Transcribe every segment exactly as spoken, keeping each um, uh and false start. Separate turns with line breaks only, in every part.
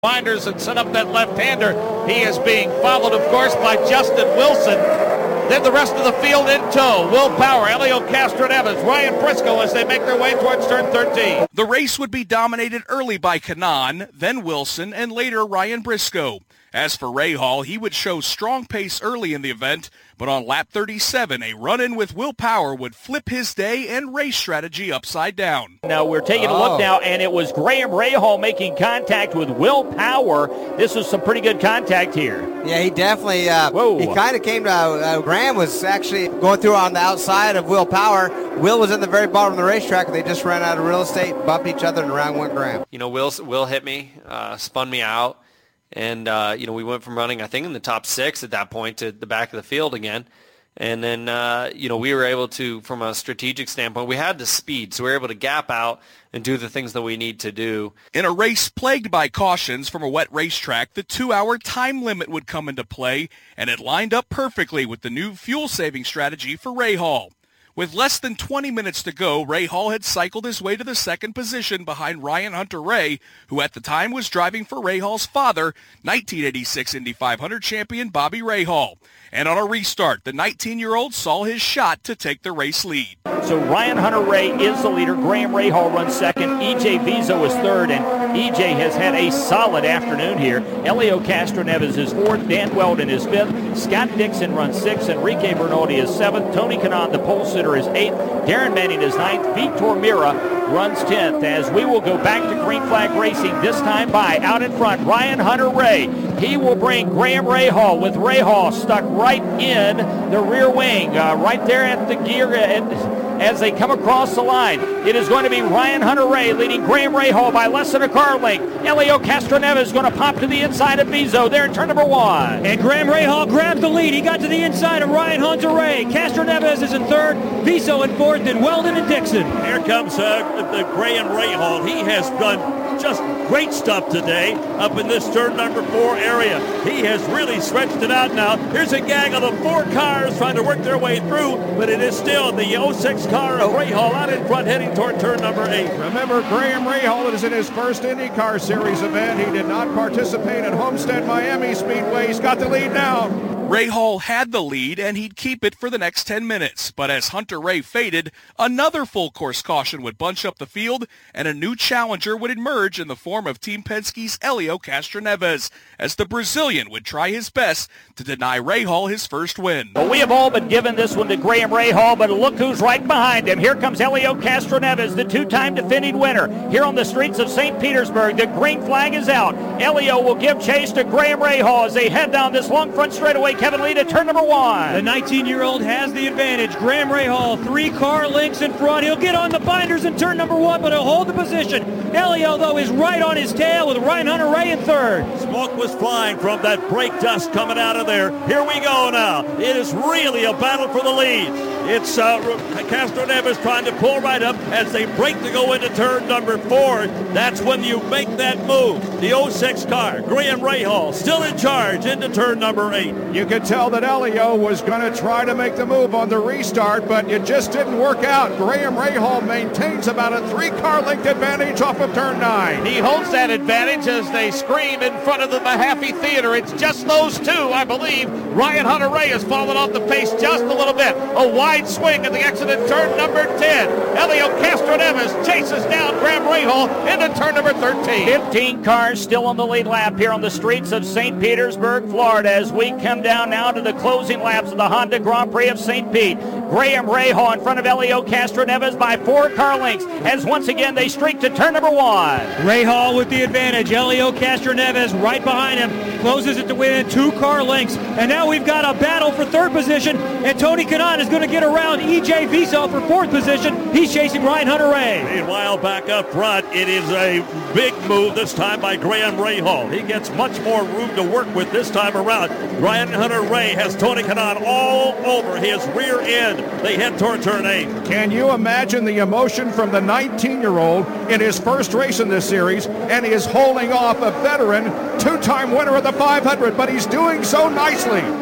Binders and set up that left-hander. He is being followed, of course, by Justin Wilson. Then the rest of the field in tow. Will Power, Helio Castroneves, Ryan Briscoe as they make their way towards turn thirteen.
The race would be dominated early by Kanaan, then Wilson, and later Ryan Briscoe. As for Rahal, he would show strong pace early in the event, but on lap thirty-seven, a run-in with Will Power would flip his day and race strategy upside down.
Now we're taking a look now, and it was Graham Rahal making contact with Will Power. This was some pretty good contact here.
Yeah, he definitely, uh, he kind of came to, uh, Graham was actually going through on the outside of Will Power. Will was in the very bottom of the racetrack, and they just ran out of real estate, bumped each other, and around went Graham.
You know, Will, Will hit me, uh, spun me out. And, uh, you know, we went from running, I think, in the top six at that point to the back of the field again. And then, uh, you know, we were able to, from a strategic standpoint, we had the speed, so we were able to gap out and do the things that we need to do.
In a race plagued by cautions from a wet racetrack, the two-hour time limit would come into play, and it lined up perfectly with the new fuel-saving strategy for Rahal. With less than twenty minutes to go, Rahal had cycled his way to the second position behind Ryan Hunter-Reay, who at the time was driving for Rahal's father, nineteen eighty-six Indy five hundred champion Bobby Rahal. And on a restart, the nineteen-year-old saw his shot to take the race lead.
So Ryan Hunter-Reay is the leader. Graham Rahal runs second. E J Vizo is third, and E J has had a solid afternoon here. Helio Castroneves is fourth. Dan Weldon is fifth. Scott Dixon runs sixth. Enrique Bernardi is seventh. Tony Kanaan, the pole sitter, is eighth. Darren Manning is ninth. Vitor Mira runs tenth. As we will go back to green flag racing, this time by out in front, Ryan Hunter-Reay. He will bring Graham Rahal, with Rahal stuck right in the rear wing, uh, right there at the gear at, as they come across the line. It is going to be Ryan Hunter-Reay leading Graham Rahal by less than a car length. Helio Castroneves is going to pop to the inside of Vizo there in turn number one.
And Graham Rahal grabs the lead. He got to the inside of Ryan Hunter-Reay. Castroneves is in third, Vizo in fourth, and Weldon and Dixon.
Here comes uh, the Graham Rahal. He has done just great stuff today up in this turn number four area. He has really stretched it out now. Here's a gang of the four cars trying to work their way through, but it is still the oh six car of Rahal out in front heading toward turn number eight.
Remember, Graham Rahal is in his first IndyCar Series event. He did not participate at Homestead Miami Speedway. He's got the lead now.
Rahal had the lead, and he'd keep it for the next ten minutes. But as Hunter-Reay faded, another full-course caution would bunch up the field, and a new challenger would emerge in the form of Team Penske's Helio Castroneves, as the Brazilian would try his best to deny Rahal his first win.
Well, we have all been giving this one to Graham Rahal, but look who's right behind him. Here comes Helio Castroneves, the two-time defending winner. Here on the streets of Saint Petersburg, the green flag is out. Helio will give chase to Graham Rahal as they head down this long front straightaway. Kevin Lee to turn number one.
The nineteen-year-old has the advantage. Graham Rahal, three car lengths in front. He'll get on the binders in turn number one, but he'll hold the position. Helio, though, is right on his tail with Ryan Hunter-Reay in third.
Smoke was flying from that brake dust coming out of there. Here we go now. It is really a battle for the lead. It's uh, Castroneves trying to pull right up as they break to go into turn number four. That's when you make that move. The oh six car, Graham Rahal, still in charge into turn number eight.
You could tell that Helio was going to try to make the move on the restart, but it just didn't work out. Graham Rahal maintains about a three-car length advantage off of turn nine.
He holds that advantage as they scream in front of the Mahaffey Theater. It's just those two, I believe. Ryan Hunter-Reay has fallen off the pace just a little bit. A wide swing at the exit at turn number ten. Helio Castroneves chases down Graham Rahal into turn number thirteen.
fifteen cars still on the lead lap here on the streets of Saint Petersburg, Florida, as we come down now to the closing laps of the Honda Grand Prix of Saint Pete. Graham Rahal in front of Helio Castroneves by four car lengths as once again they streak to turn number one.
Rahal with the advantage. Helio Castroneves right behind him. Closes it to win two car lengths. And now we've got a battle for third position. And Tony Kanaan is going to get around E J Vizo for fourth position. He's chasing Ryan Hunter-Reay.
Meanwhile, back up front, it is a big move this time by Graham Rahal. He gets much more room to work with this time around. Ryan Hunter-Reay has Tony Kanaan all over his rear end. They head toward turn eight.
Can you imagine the emotion from the nineteen-year-old in his first race in this series, and he is holding off a veteran, two-time winner of the five hundred, but he's doing so nicely.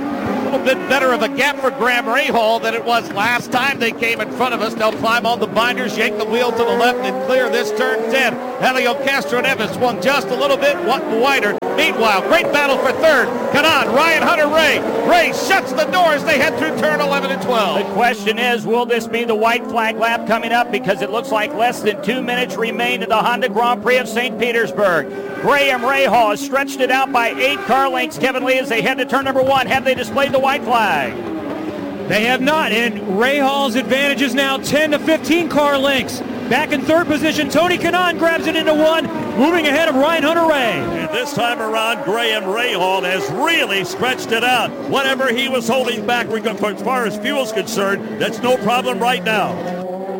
little bit better of a gap for Graham Rahal than it was last time they came in front of us. They'll climb on the binders, yank the wheel to the left, and clear this turn ten. Helio Castroneves swung just a little bit wider. Meanwhile, great battle for third. Kanaan, Ryan Hunter-Reay. Ray shuts the door as they head through turn eleven and twelve.
The question is, will this be the white flag lap coming up? Because it looks like less than two minutes remain in the Honda Grand Prix of Saint Petersburg. Graham Rahal has stretched it out by eight car lengths, Kevin Lee, as they head to turn number one. Have they displayed the white flag?
They have not, and Rahal's advantage is now ten to fifteen car lengths. Back in third position, Tony Kanaan grabs it into one, moving ahead of Ryan Hunter-Reay.
And this time around, Graham Rahal has really stretched it out. Whatever he was holding back as far as fuel's concerned, that's no problem right now.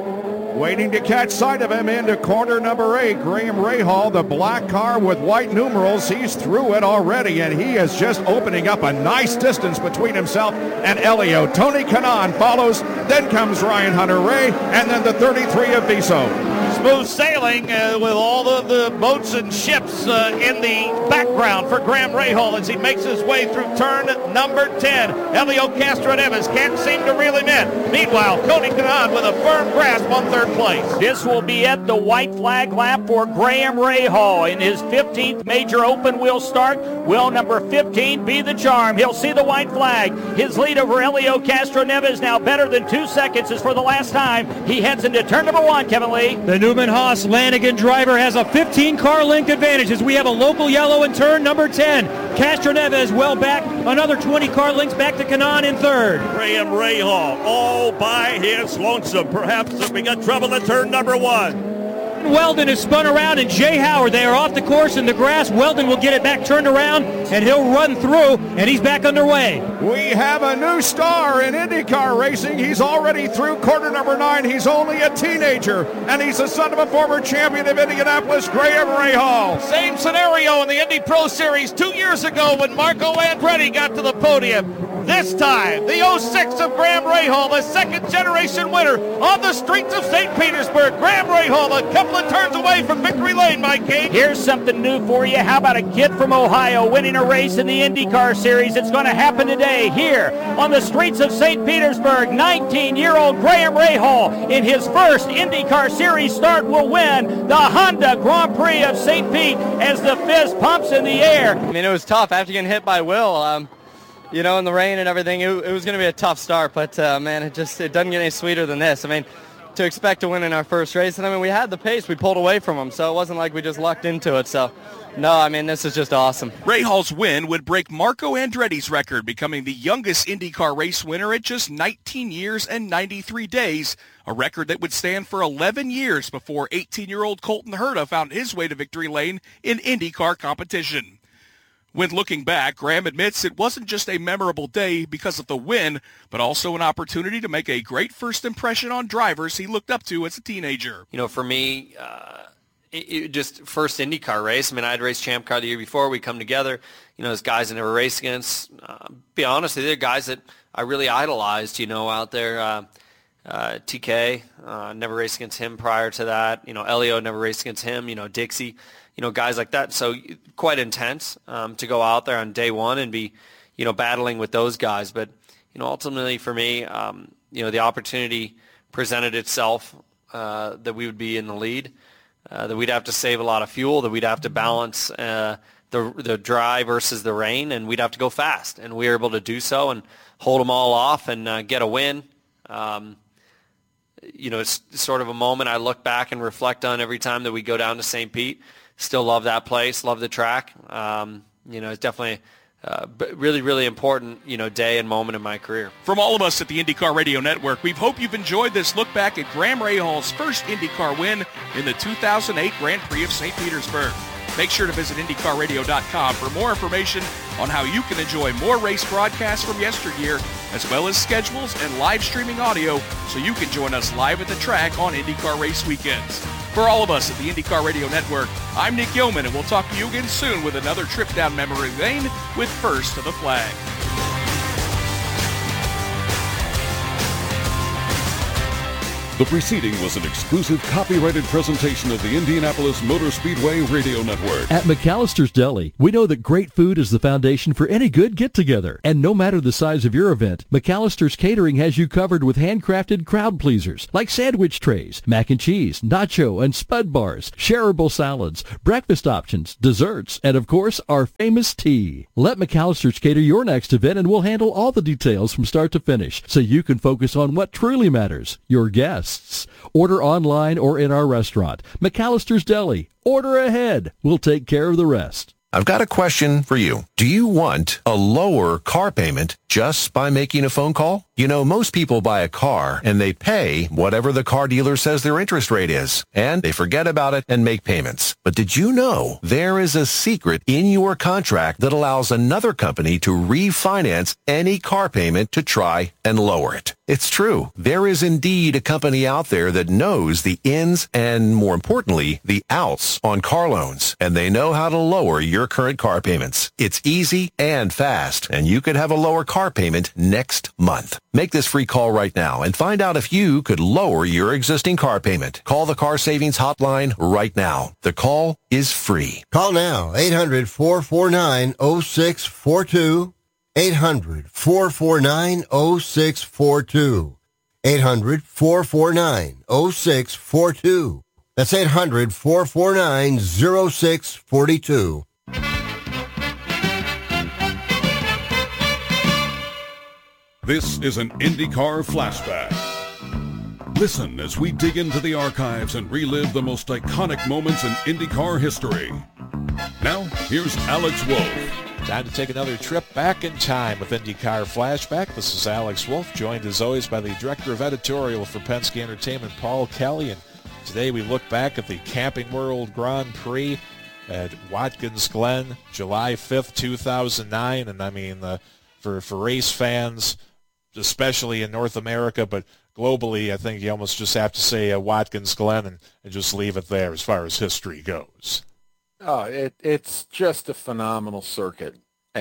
Waiting to catch sight of him into corner number eight, Graham Rahal, the black car with white numerals. He's through it already, and he is just opening up a nice distance between himself and Helio. Tony Kanaan follows, then comes Ryan Hunter-Reay, and then the thirty-three of Viso.
Smooth sailing uh, with all of the boats and ships uh, in the background for Graham Rahal as he makes his way through turn number ten. Helio Castroneves can't seem to reel him in. Meanwhile, Tony Kanaan with a firm grasp on third place.
This will be at the white flag lap for Graham Rahal in his fifteenth major open wheel start. Will number fifteen be the charm? He'll see the white flag. His lead over Helio Castroneves now better than two seconds as for the last time. He heads into turn number one, Kevin Lee.
The Newman Haas Lanigan driver has a fifteen car length advantage as we have a local yellow in turn number ten. Castroneves well back, another twenty car lengths back to Kanaan in third.
Graham Rahal all by his lonesome. Perhaps we got trouble at turn number one.
Weldon is spun around, and Jay Howard, they are off the course in the grass. Weldon will get it back turned around, and he'll run through, and he's back underway.
We have a new star in IndyCar racing. He's already through quarter number nine. He's only a teenager, and he's the son of a former champion of Indianapolis, Graham Rahal.
Same scenario in the Indy Pro Series two years ago when Marco Andretti got to the podium. This time, the oh six of Graham Rahal, the second-generation winner on the streets of Saint Petersburg. Graham Rahal a couple of turns away from victory lane, Mike King.
Here's something new for you. How about a kid from Ohio winning a race in the IndyCar Series? It's going to happen today here on the streets of Saint Petersburg. nineteen-year-old Graham Rahal in his first IndyCar Series start will win the Honda Grand Prix of Saint Pete as the fist pumps in the air.
I mean, it was tough after getting hit by Will. Um, You know, in the rain and everything, it, it was going to be a tough start, but, uh, man, it just it doesn't get any sweeter than this. I mean, to expect to win in our first race, and, I mean, we had the pace. We pulled away from them, so it wasn't like we just lucked into it. So, no, I mean, this is just awesome.
Rahal's win would break Marco Andretti's record, becoming the youngest IndyCar race winner at just nineteen years and ninety-three days, a record that would stand for eleven years before eighteen-year-old Colton Herta found his way to victory lane in IndyCar competition. When looking back, Graham admits it wasn't just a memorable day because of the win, but also an opportunity to make a great first impression on drivers he looked up to as a teenager.
You know, for me, uh, it, it just first IndyCar race. I mean, I had raced Champ Car the year before. We come together. You know, as guys I never raced against. Uh, be honest, they're guys that I really idolized, you know, out there. Uh, uh, T K, uh, never raced against him prior to that. You know, Elio, never raced against him. You know, Dixie. You know, guys like that. So quite intense um, to go out there on day one and be, you know, battling with those guys. But, you know, ultimately for me, um, you know, the opportunity presented itself uh, that we would be in the lead, uh, that we'd have to save a lot of fuel, that we'd have to balance uh, the the dry versus the rain, and we'd have to go fast. And we were able to do so and hold them all off and uh, get a win. Um, you know, it's sort of a moment I look back and reflect on every time that we go down to Saint Pete. Still love that place, love the track. Um, you know, it's definitely a really, really important, you know, day and moment in my career.
From all of us at the IndyCar Radio Network, we hope you've enjoyed this look back at Graham Rahal's first IndyCar win in the two thousand eight Grand Prix of Saint Petersburg. Make sure to visit Indy Car Radio dot com for more information on how you can enjoy more race broadcasts from yesteryear, as well as schedules and live streaming audio, so you can join us live at the track on IndyCar race weekends. For all of us at the IndyCar Radio Network, I'm Nick Yeoman, and we'll talk to you again soon with another trip down memory lane with First to the Flag.
The preceding was an exclusive copyrighted presentation of the Indianapolis Motor Speedway Radio Network.
At McAllister's Deli, we know that great food is the foundation for any good get-together. And no matter the size of your event, McAllister's Catering has you covered with handcrafted crowd pleasers like sandwich trays, mac and cheese, nacho and spud bars, shareable salads, breakfast options, desserts, and of course, our famous tea. Let McAllister's cater your next event and we'll handle all the details from start to finish so you can focus on what truly matters, your guests. Order online or in our restaurant. McAllister's Deli. Order ahead. We'll take care of the rest.
I've got a question for you. Do you want a lower car payment just by making a phone call? You know, most people buy a car and they pay whatever the car dealer says their interest rate is, and they forget about it and make payments. But did you know there is a secret in your contract that allows another company to refinance any car payment to try and lower it? It's true. There is indeed a company out there that knows the ins and, more importantly, the outs on car loans, and they know how to lower your current car payments. It's easy and fast, and you could have a lower car payment next month. Make this free call right now and find out if you could lower your existing car payment. Call the Car Savings Hotline right now. The call is free.
Call now, eight hundred, four four nine, oh six four two. eight hundred, four four nine, oh six four two. eight hundred, four four nine, oh six four two. That's eight hundred, four four nine, oh six four two.
This is an IndyCar flashback. Listen as we dig into the archives and relive the most iconic moments in IndyCar history. Now, here's Alex Wolf.
Time to take another trip back in time with IndyCar Flashback. This is Alex Wolf, joined as always by the Director of Editorial for Penske Entertainment, Paul Kelly. And today we look back at the Camping World Grand Prix at Watkins Glen, July fifth, two thousand nine. And I mean, uh, for, for race fans, especially in North America, but globally, I think you almost just have to say uh, Watkins Glen and, and just leave it there as far as history goes.
Oh, it, it's just a phenomenal circuit.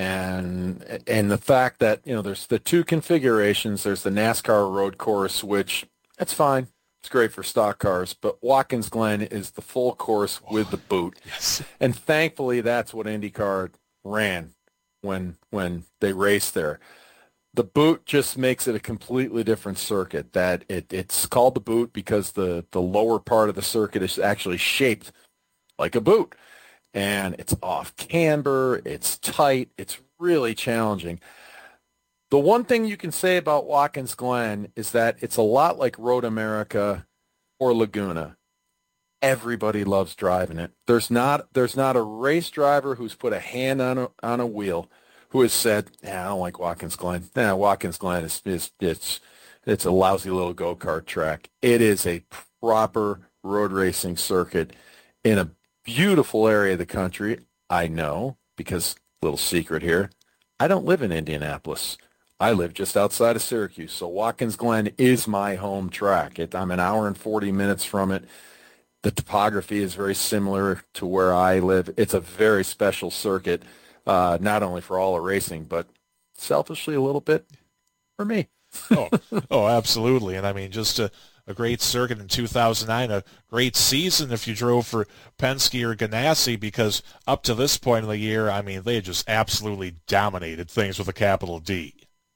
And and the fact that, you know, there's the two configurations. There's the NASCAR road course, which, that's fine. It's great for stock cars. But Watkins Glen is the full course with the boot.
Yes.
And thankfully, that's what IndyCar ran when when they raced there. The boot just makes it a completely different circuit. That it, it's called the boot because the, the lower part of the circuit is actually shaped like a boot. And it's off camber, it's tight, it's really challenging. The one thing you can say about Watkins Glen is that it's a lot like Road America or Laguna. Everybody loves driving it. There's not there's not a race driver who's put a hand on a on a wheel who has said, "Yeah, I don't like Watkins Glen. Nah, Watkins Glen is is it's it's a lousy little go-kart track." It is a proper road racing circuit in a beautiful area of the country. I know, because little secret here, I don't live in Indianapolis. I live just outside of Syracuse, so Watkins Glen is my home track. It, I'm an hour and forty minutes from it. The topography is very similar to where I live. It's a very special circuit, uh, not only for all the racing, but selfishly a little bit for me.
oh, oh, absolutely. And I mean, just a, a great circuit in two thousand nine, a great season if you drove for Penske or Ganassi, because up to this point of the year, I mean, they had just absolutely dominated things with a capital D.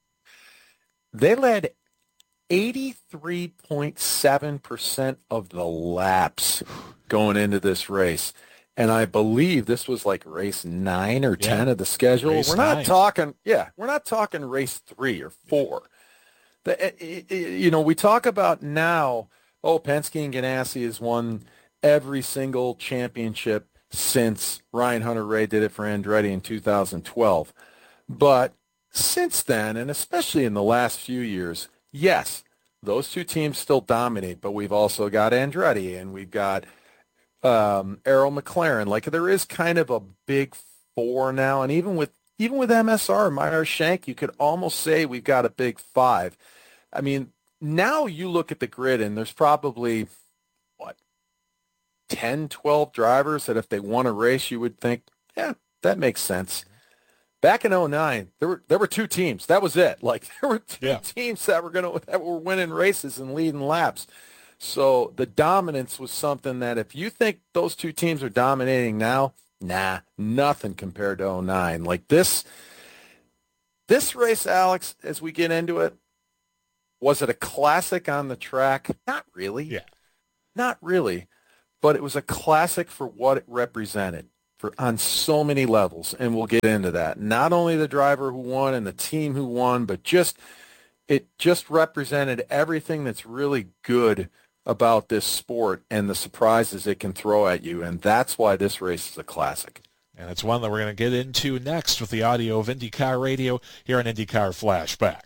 They led eighty-three point seven percent of the laps going into this race. And I believe this was like race nine or ten yeah. of the schedule.
Race
we're not
nine.
talking, yeah, we're not talking race three or four. The, you know, we talk about now, oh, Penske and Ganassi has won every single championship since Ryan Hunter-Reay did it for Andretti in two thousand twelve. But since then, and especially in the last few years, yes, those two teams still dominate, but we've also got Andretti and we've got um, Arrow McLaren. Like, there is kind of a big four now, and even with even with M S R, Meyer Shank, you could almost say we've got a big five. I mean, now you look at the grid, and there's probably, what, ten, twelve drivers that if they won a race, you would think, yeah, that makes sense. Back in oh nine, there were there were two teams. That was it. Like, there were two yeah. teams that were gonna that were winning races and leading laps. So the dominance was something that if you think those two teams are dominating now, nah, nothing compared to oh nine. Like this, this race, Alex, as we get into it, was it a classic on the track? Not really.
Yeah.
Not really. But it was a classic for what it represented for on so many levels, and we'll get into that. Not only the driver who won and the team who won, but just it just represented everything that's really good about this sport and the surprises it can throw at you, and that's why this race is a classic.
And it's one that we're going to get into next with the audio of IndyCar Radio here on IndyCar Flashback.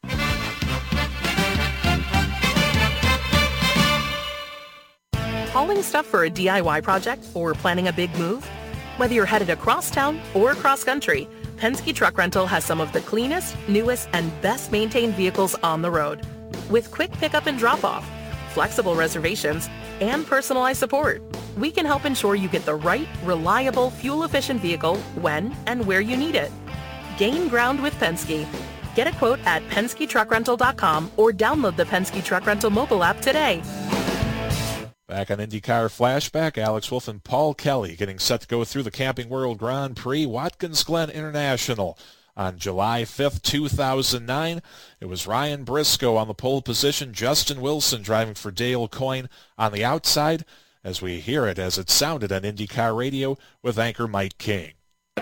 Hauling stuff for a D I Y project or planning a big move? Whether you're headed across town or across country, Penske Truck Rental has some of the cleanest, newest, and best maintained vehicles on the road. With quick pickup and drop-off, flexible reservations, and personalized support, we can help ensure you get the right, reliable, fuel-efficient vehicle when and where you need it. Gain ground with Penske. Get a quote at Penske Truck Rental dot com or download the Penske Truck Rental mobile app today.
Back on IndyCar Flashback, Alex Wolf and Paul Kelly getting set to go through the Camping World Grand Prix Watkins Glen International. On July fifth, two thousand nine, it was Ryan Briscoe on the pole position, Justin Wilson driving for Dale Coyne on the outside, as we hear it as it sounded on IndyCar Radio with anchor Mike King.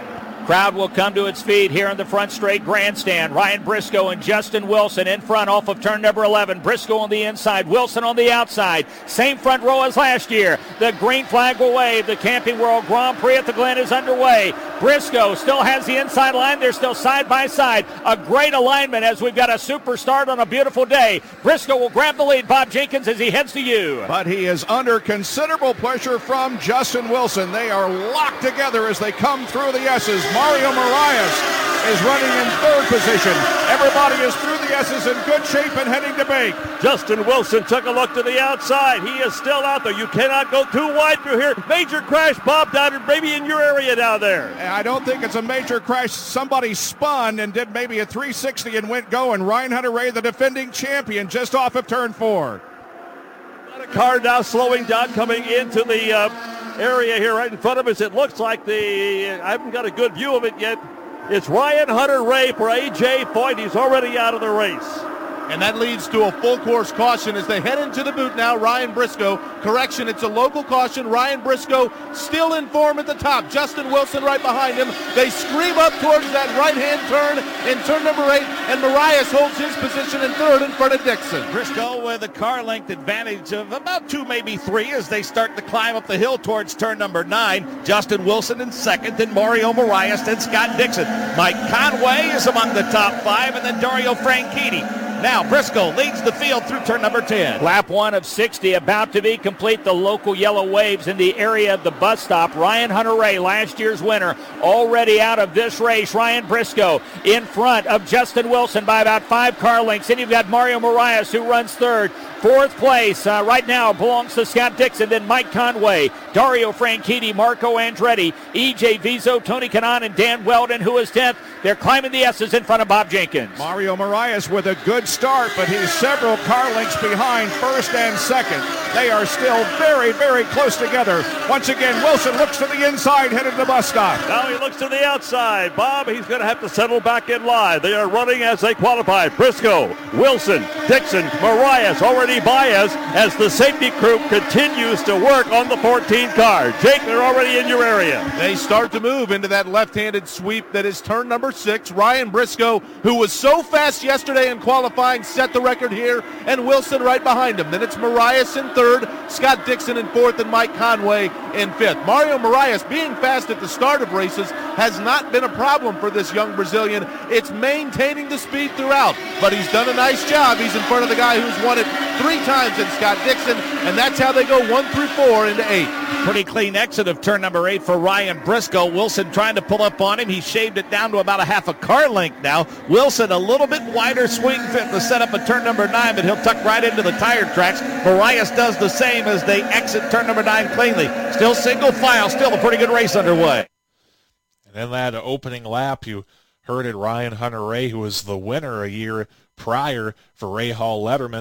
Crowd will come to its feet here in the front straight grandstand. Ryan Briscoe and Justin Wilson in front off of turn number eleven. Briscoe on the inside, Wilson on the outside. Same front row as last year. The green flag will wave. The Camping World Grand Prix at the Glen is underway. Briscoe still has the inside line. They're still side by side. A great alignment as we've got a super start on a beautiful day. Briscoe will grab the lead. Bob Jenkins as he heads to you.
But he is under considerable pressure from Justin Wilson. They are locked together as they come through the S's. Mario Moraes is running in third position. Everybody is through the S's in good shape and heading to Bake.
Justin Wilson took a look to the outside. He is still out there. You cannot go too wide through here. Major crash, Bob, down maybe in your area down there.
I don't think it's a major crash. Somebody spun and did maybe a three sixty and went going. Ryan Hunter-Reay, the defending champion, just off of turn four.
Got a car now slowing down, coming into the uh, area here right in front of us. It looks like the, I haven't got a good view of it yet. It's Ryan Hunter-Reay for A J Foyt. He's already out of the race.
And that leads to a full course caution as they head into the boot now. Ryan Briscoe, correction, it's a local caution. Ryan Briscoe still in form at the top. Justin Wilson right behind him. They scream up towards that right-hand turn in turn number eight, and Moraes holds his position in third in front of Dixon.
Briscoe with a car length advantage of about two, maybe three, as they start to climb up the hill towards turn number nine. Justin Wilson in second, then Mario Moraes, then Scott Dixon. Mike Conway is among the top five, and then Dario Franchitti. Now Briscoe leads the field through turn number ten.
Lap one of sixty about to be complete. The local yellow waves in the area of the bus stop. Ryan Hunter-Reay, last year's winner, already out of this race. Ryan Briscoe in front of Justin Wilson by about five car lengths. Then you've got Mario Moraes who runs third. Fourth place uh, right now belongs to Scott Dixon, then Mike Conway, Dario Franchitti, Marco Andretti, E J Viso, Tony Kanaan, and Dan Weldon, who is tenth. They're climbing the S's in front of Bob Jenkins.
Mario Moraes with a good start, but he's several car lengths behind first and second. They are still very, very close together. Once again, Wilson looks to the inside, headed to the bus stop.
Now he looks to the outside. Bob, he's going to have to settle back in line. They are running as they qualify. Briscoe, Wilson, Dixon, Moraes already by us as the safety crew continues to work on the fourteen car. Jake, they're already in your area.
They start to move into that left-handed sweep that is turn number six. Ryan Briscoe, who was so fast yesterday in qualifying, set the record here, and Wilson right behind him. Then it's Moraes in third, Scott Dixon in fourth, and Mike Conway in fifth. Mario Moraes, being fast at the start of races, has not been a problem for this young Brazilian. It's maintaining the speed throughout, but he's done a nice job. He's in front of the guy who's won it three times in Scott Dixon, and that's how they go one through four into eight.
Pretty clean exit of turn number eight for Ryan Briscoe. Wilson trying to pull up on him. He shaved it down to about a half a car length now. Wilson a little bit wider swing fit to set up at turn number nine, but he'll tuck right into the tire tracks. Moraes does the same as they exit turn number nine cleanly. Still single file, still a pretty good race underway.
And in that opening lap, you heard it, Ryan Hunter-Reay, who was the winner a year prior for Rahal Letterman,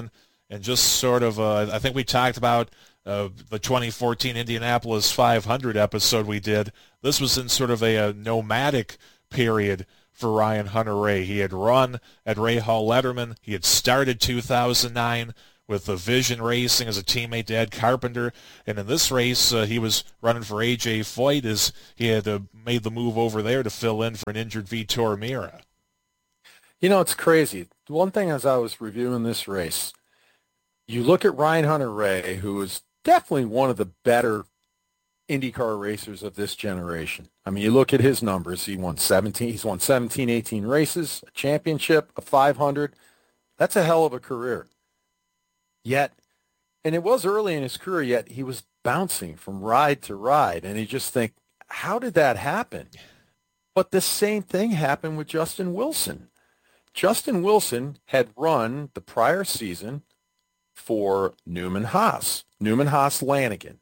and just sort of, uh, I think we talked about uh, the twenty fourteen Indianapolis five hundred episode we did. This was in sort of a, a nomadic period for Ryan Hunter-Reay. He had run at Rahal Letterman. He had started two thousand nine with the Vision Racing as a teammate to Ed Carpenter. And in this race, uh, he was running for A J Foyt as he had uh, made the move over there to fill in for an injured Vitor Meira.
You know, it's crazy. One thing as I was reviewing this race, you look at Ryan Hunter-Reay, who is definitely one of the better IndyCar racers of this generation. I mean, you look at his numbers. He won seventeen. He's won seventeen, eighteen races, a championship, a five hundred. That's a hell of a career. Yet, and it was early in his career, yet he was bouncing from ride to ride. And you just think, how did that happen? But the same thing happened with Justin Wilson. Justin Wilson had run the prior season for Newman Haas, Newman Haas Lanigan.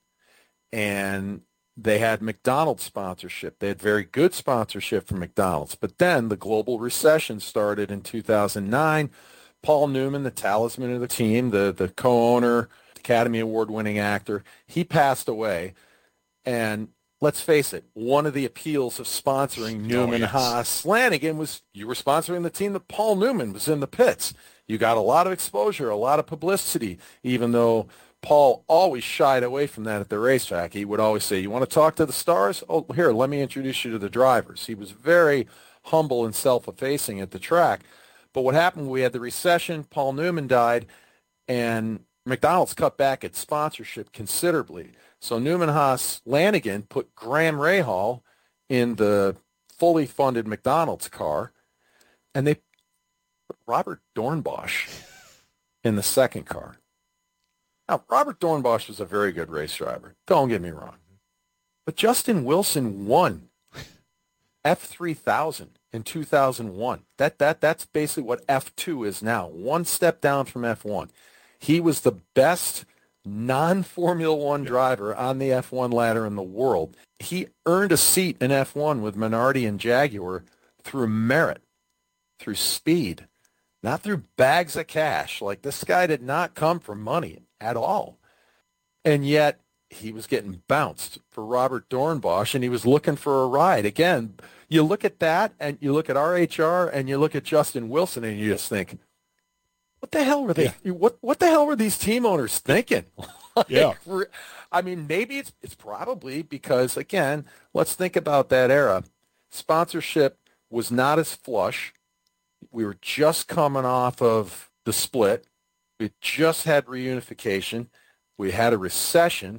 And they had McDonald's sponsorship. They had very good sponsorship from McDonald's. But then the global recession started in two thousand nine. Paul Newman, the talisman of the team, the, the co-owner, Academy Award-winning actor, he passed away. And let's face it, one of the appeals of sponsoring Newman oh, yes. Haas Lanigan was you were sponsoring the team that Paul Newman was in the pits. You got a lot of exposure, a lot of publicity, even though Paul always shied away from that at the racetrack. He would always say, you want to talk to the stars? Oh, here, let me introduce you to the drivers. He was very humble and self-effacing at the track. But what happened, we had the recession, Paul Newman died, and McDonald's cut back its sponsorship considerably. So Newman Haas Lanigan put Graham Rahal in the fully funded McDonald's car, and they put Robert Dornbosch in the second car. Now, Robert Dornbosch was a very good race driver. Don't get me wrong. But Justin Wilson won F three thousand in two thousand one. That that That's basically what F two is now, one step down from F one. He was the best non-Formula One driver on the F one ladder in the world. He earned a seat in F one with Minardi and Jaguar through merit, through speed, not through bags of cash. Like, this guy did not come for money at all. And yet he was getting bounced for Robert Dornbosch, and he was looking for a ride. Again, you look at that, and you look at R H R, and you look at Justin Wilson, and you just think, what the hell were they? Yeah. What what the hell were these team owners thinking? like,
yeah.
I mean, maybe it's it's probably because, again, let's think about that era. Sponsorship was not as flush. We were just coming off of the split. We just had reunification. We had a recession.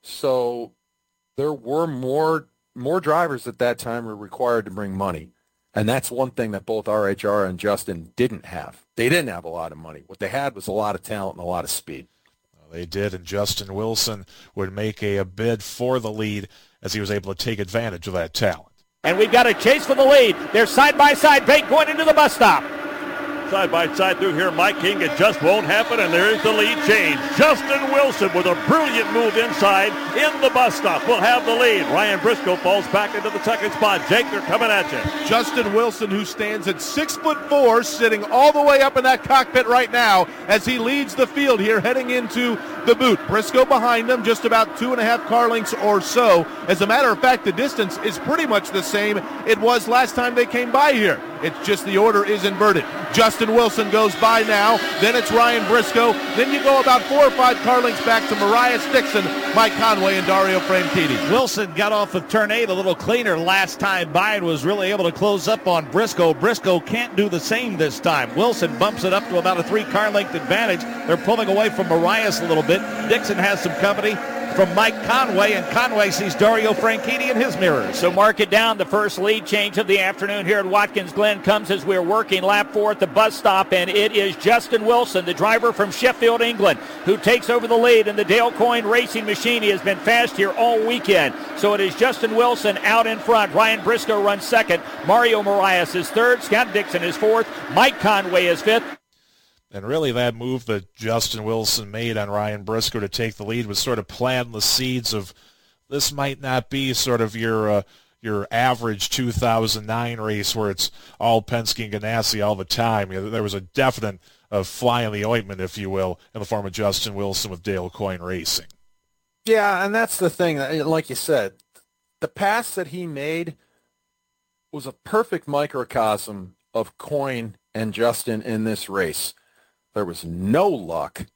So there were more more drivers at that time were required to bring money. And that's one thing that both R H R and Justin didn't have. They didn't have a lot of money. What they had was a lot of talent and a lot of speed.
Well, they did, and Justin Wilson would make a, a bid for the lead as he was able to take advantage of that talent.
And we've got a chase for the lead. They're side-by-side, Bate going into the bus stop.
Side by side through here, Mike King. It just won't happen, and there is the lead change. Justin Wilson with a brilliant move inside in the bus stop will have the lead. Ryan Briscoe falls back into the second spot. Jake, they're coming at you.
Justin Wilson, who stands at six foot four, sitting all the way up in that cockpit right now as he leads the field here, heading into the boot. Briscoe behind him, just about two and a half car lengths or so. As a matter of fact, the distance is pretty much the same it was last time they came by here. It's just the order is inverted. Justin Wilson goes by now. Then it's Ryan Briscoe. Then you go about four or five car lengths back to Mariah Dixon, Mike Conway, and Dario Franchitti.
Wilson got off of turn eight a little cleaner last time by and was really able to close up on Briscoe. Briscoe can't do the same this time. Wilson bumps it up to about a three car length advantage. They're pulling away from Mariah a little bit. Dixon has some company from Mike Conway, and Conway sees Dario Franchitti in his mirrors.
So mark it down. The first lead change of the afternoon here at Watkins Glen comes as we're working lap four at the bus stop, and it is Justin Wilson, the driver from Sheffield, England, who takes over the lead in the Dale Coyne racing machine. He has been fast here all weekend. So it is Justin Wilson out in front. Ryan Briscoe runs second. Mario Marias is third. Scott Dixon is fourth. Mike Conway is fifth.
And really that move that Justin Wilson made on Ryan Briscoe to take the lead was sort of planting the seeds of this might not be sort of your uh, your average two thousand nine race where it's all Penske and Ganassi all the time. You know, there was a definite uh, fly in the ointment, if you will, in the form of Justin Wilson with Dale Coyne Racing.
Yeah, and that's the thing. Like you said, the pass that he made was a perfect microcosm of Coyne and Justin in this race. There was no luck,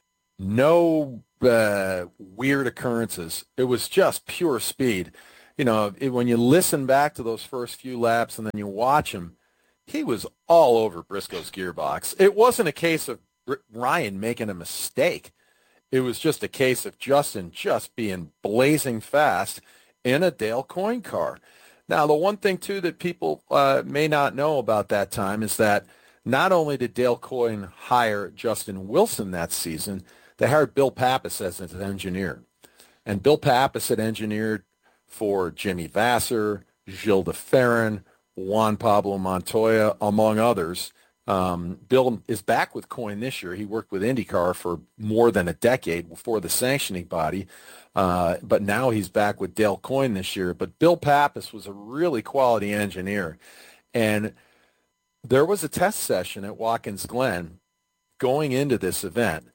no uh, weird occurrences. It was just pure speed. You know, it, when you listen back to those first few laps and then you watch him, he was all over Briscoe's gearbox. It wasn't a case of Ryan making a mistake. It was just a case of Justin just being blazing fast in a Dale Coyne car. Now, the one thing, too, that people uh, may not know about that time is that not only did Dale Coyne hire Justin Wilson that season, they hired Bill Pappas as an engineer. And Bill Pappas had engineered for Jimmy Vasser, Gilles de Ferran, Juan Pablo Montoya, among others. Um, Bill is back with Coyne this year. He worked with IndyCar for more than a decade before the sanctioning body, uh, but now he's back with Dale Coyne this year. But Bill Pappas was a really quality engineer, and there was a test session at Watkins Glen going into this event,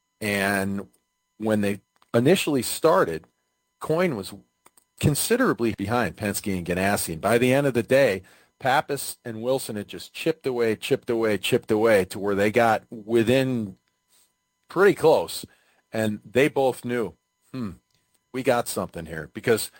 and when they initially started, Coyne was considerably behind Penske and Ganassi, and by the end of the day, Pappas and Wilson had just chipped away, chipped away, chipped away to where they got within pretty close. And they both knew, hmm, we got something here. Because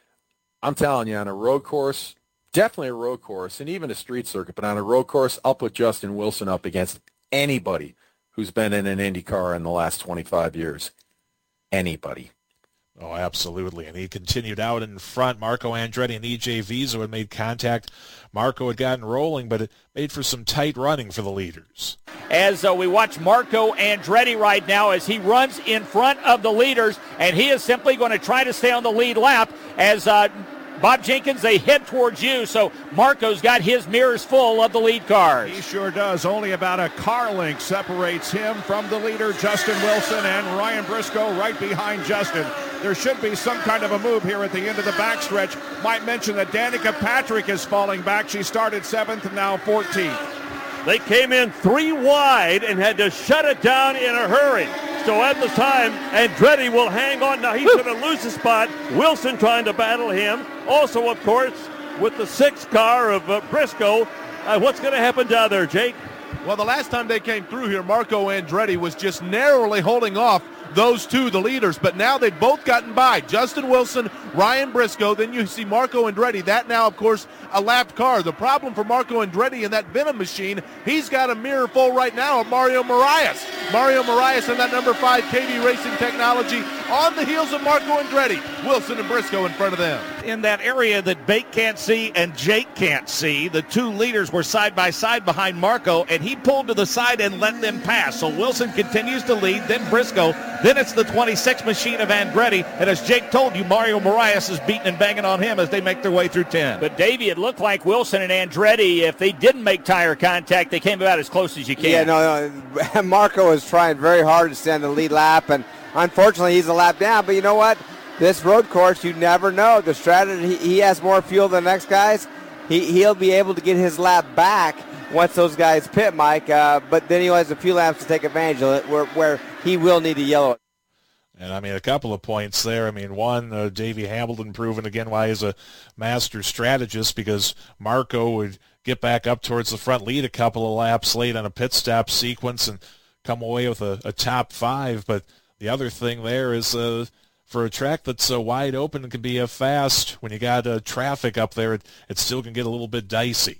I'm telling you, on a road course, definitely a road course, and even a street circuit, but on a road course, I'll put Justin Wilson up against anybody who's been in an Indy car in the last twenty-five years. Anybody.
Oh, absolutely. And he continued out in front. Marco Andretti and E J Viso had made contact. Marco had gotten rolling, but it made for some tight running for the leaders.
As uh, we watch Marco Andretti right now as he runs in front of the leaders, and he is simply going to try to stay on the lead lap as uh, Bob Jenkins, they head towards you, so Marco's got his mirrors full of the lead cars.
He sure does. Only about a car length separates him from the leader, Justin Wilson, and Ryan Briscoe right behind Justin. There should be some kind of a move here at the end of the backstretch. Might mention that Danica Patrick is falling back. She started seventh and now fourteenth.
They came in three wide and had to shut it down in a hurry. So at the time, Andretti will hang on. Now he's going to lose a spot. Wilson trying to battle him. Also, of course, with the sixth car of uh, Briscoe. Uh, what's going to happen down there, Jake?
Well, the last time they came through here, Marco Andretti was just narrowly holding off those two, the leaders, but now they've both gotten by. Justin Wilson, Ryan Briscoe, then you see Marco Andretti. That now, of course, a lapped car. The problem for Marco Andretti in that Venom machine, he's got a mirror full right now of Mario Moraes. Mario Moraes and that number five K V Racing Technology on the heels of Marco Andretti. Wilson and Briscoe in front of them.
In that area that Bate can't see and Jake can't see, the two leaders were side by side behind Marco, and he pulled to the side and let them pass. So Wilson continues to lead, then Briscoe, then it's the twenty-six machine of Andretti, and as Jake told you, Mario Moraes is beating and banging on him as they make their way through ten.
But Davey, it looked like Wilson and Andretti, if they didn't make tire contact, they came about as close as you can.
Yeah, no, no. Marco was trying very hard to stay on the lead lap, and unfortunately he's a lap down, but you know what? This road course, you never know. The strategy, he has more fuel than the next guys. He, he'll be able to get his lap back once those guys pit, Mike, uh, but then he has a few laps to take advantage of it where, where he will need a yellow.
And, I mean, a couple of points there. I mean, one, uh, Davey Hamilton proving again why he's a master strategist, because Marco would get back up towards the front lead a couple of laps late on a pit stop sequence and come away with a, a top five. But the other thing there is uh, for a track that's so wide open and can be a fast, when you got uh, traffic up there, it, it still can get a little bit dicey.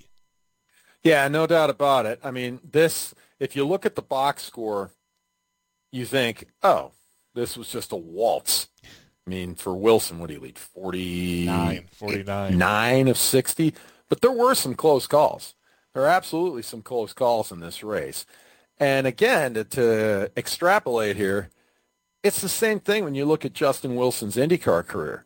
Yeah, no doubt about it. I mean, this, if you look at the box score, you think, oh, this was just a waltz. I mean, for Wilson, what did he lead? forty-nine.
forty-nine.
nine of sixty. But there were some close calls. There are absolutely some close calls in this race. And again, to, to extrapolate here, it's the same thing when you look at Justin Wilson's IndyCar career.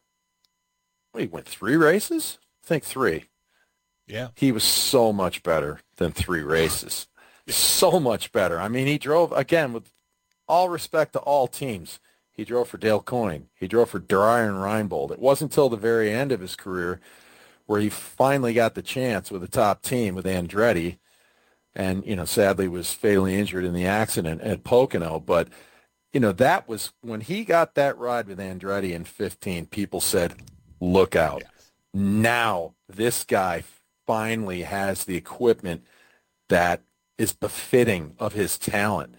He went three races? I think three.
Yeah.
He was so much better than three races. So much better. I mean, he drove, again, with all respect to all teams, he drove for Dale Coyne. He drove for Brian Reinbold. It wasn't until the very end of his career where he finally got the chance with the top team with Andretti, and, you know, sadly was fatally injured in the accident at Pocono. But, you know, that was when he got that ride with Andretti in fifteen, people said, look out. Yes. Now this guy finally has the equipment that is befitting of his talent.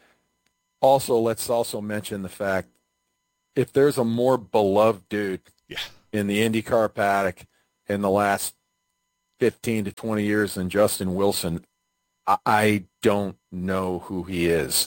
Also, let's also mention the fact, if there's a more beloved dude
yeah.
in the IndyCar paddock in the last fifteen to twenty years than Justin Wilson, I, I don't know who he is.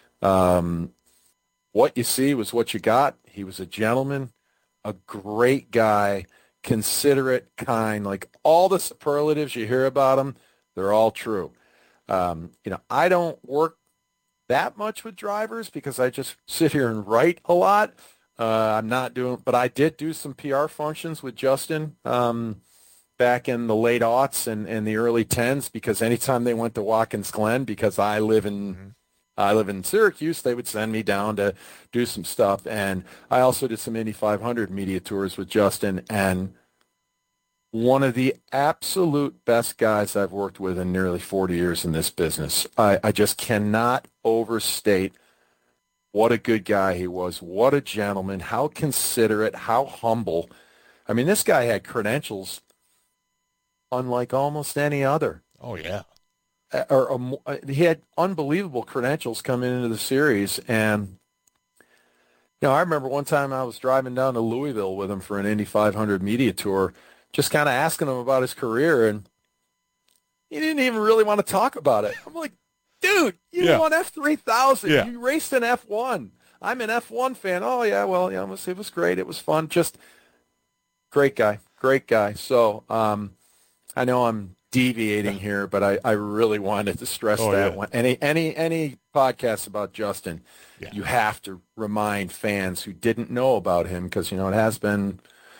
Um, what you see was what you got. He was a gentleman, a great guy, considerate, kind, like all the superlatives you hear about him, they're all true. Um, you know, I don't work that much with drivers because I just sit here and write a lot. Uh, I'm not doing, but I did do some P R functions with Justin um, back in the late aughts and, and the early tens, because anytime they went to Watkins Glen, because I live in mm-hmm. I live in Syracuse, they would send me down to do some stuff. And I also did some Indy five hundred media tours with Justin, and one of the absolute best guys I've worked with in nearly forty years in this business. I, I just cannot overstate what a good guy he was, what a gentleman, how considerate, how humble. I mean, this guy had credentials unlike almost any other.
Oh, yeah.
Or, or he had unbelievable credentials coming into the series. And, you know, I remember one time I was driving down to Louisville with him for an Indy five hundred media tour, just kind of asking him about his career, and he didn't even really want to talk about it. I'm like, dude, you
yeah.
won F three thousand.
Yeah.
You raced in F one. I'm an F one fan. Oh, yeah, well, yeah, it was, it was great. It was fun. Just great guy, great guy. So um, I know I'm deviating here, but I, I really wanted to stress
oh,
that
yeah.
one. Any, any, any podcast about Justin,
yeah.
you have to remind fans who didn't know about him, because, you know, it has been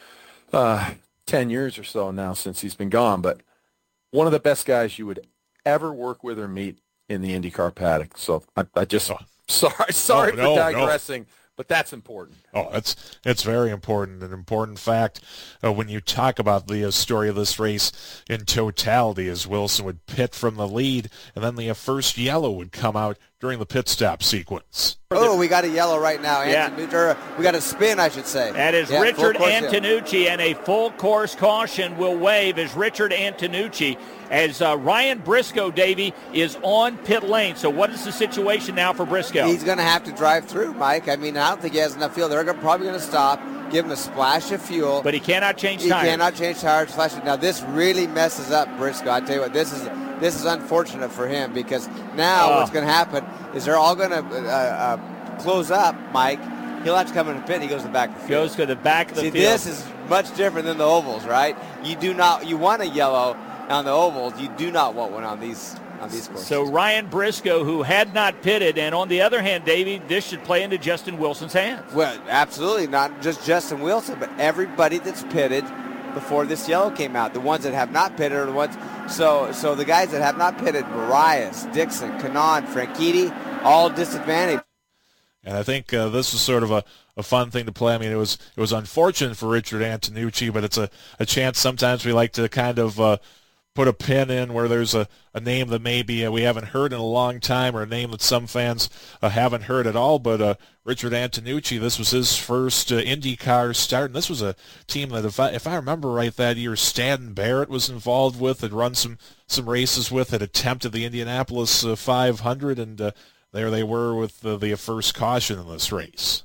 uh, ten years or so now since he's been gone, but one of the best guys you would ever work with or meet in the IndyCar paddock. So I, I just, oh. sorry, sorry
oh,
for
no,
digressing,
no.
but that's important.
Oh, that's it's very important. An important fact uh, when you talk about the uh, story of this race in totality, as Wilson would pit from the lead, and then the uh, first yellow would come out during the pit stop sequence.
Oh, we got a yellow right now.
Yeah.
Antonucci, we got a spin, I should say.
That is
yeah,
Richard Antonucci, and a full course caution will wave as Richard Antonucci, as uh, Ryan Briscoe, Davey, is on pit lane. So what is the situation now for Briscoe?
He's going to have to drive through, Mike. I mean, I don't think he has enough fuel. They're gonna, probably going to stop, give him a splash of fuel.
But he cannot change
he
tires.
He cannot change tires. Flash. Now, this really messes up Briscoe. I tell you what, this is this is unfortunate for him, because now
oh.
what's going to happen is they're all going to uh, uh, close up, Mike. He'll have to come in the pit, and he goes to the back of the field.
Goes to the back of the
See,
field.
this is much different than the ovals, right? You do not, you want a yellow on the ovals. You do not want one on these on these courses.
So Ryan Briscoe, who had not pitted, and on the other hand, Davey, this should play into Justin Wilson's hands.
Well, absolutely, not just Justin Wilson, but everybody that's pitted before this yellow came out. The ones that have not pitted are the ones. So, so the guys that have not pitted, Marias, Dixon, Kanaan, Franchitti, all disadvantaged.
And I think uh, this is sort of a, a fun thing to play. I mean, it was it was unfortunate for Richard Antonucci, but it's a, a chance sometimes we like to kind of uh, put a pin in where there's a, a name that maybe uh, we haven't heard in a long time, or a name that some fans uh, haven't heard at all. But uh, Richard Antonucci, this was his first uh, IndyCar start, and this was a team that, if I, if I remember right, that year Stanton Barrett was involved with, had run some, some races with, had attempted the Indianapolis uh, five hundred, and uh, there they were with the, the first caution in this race.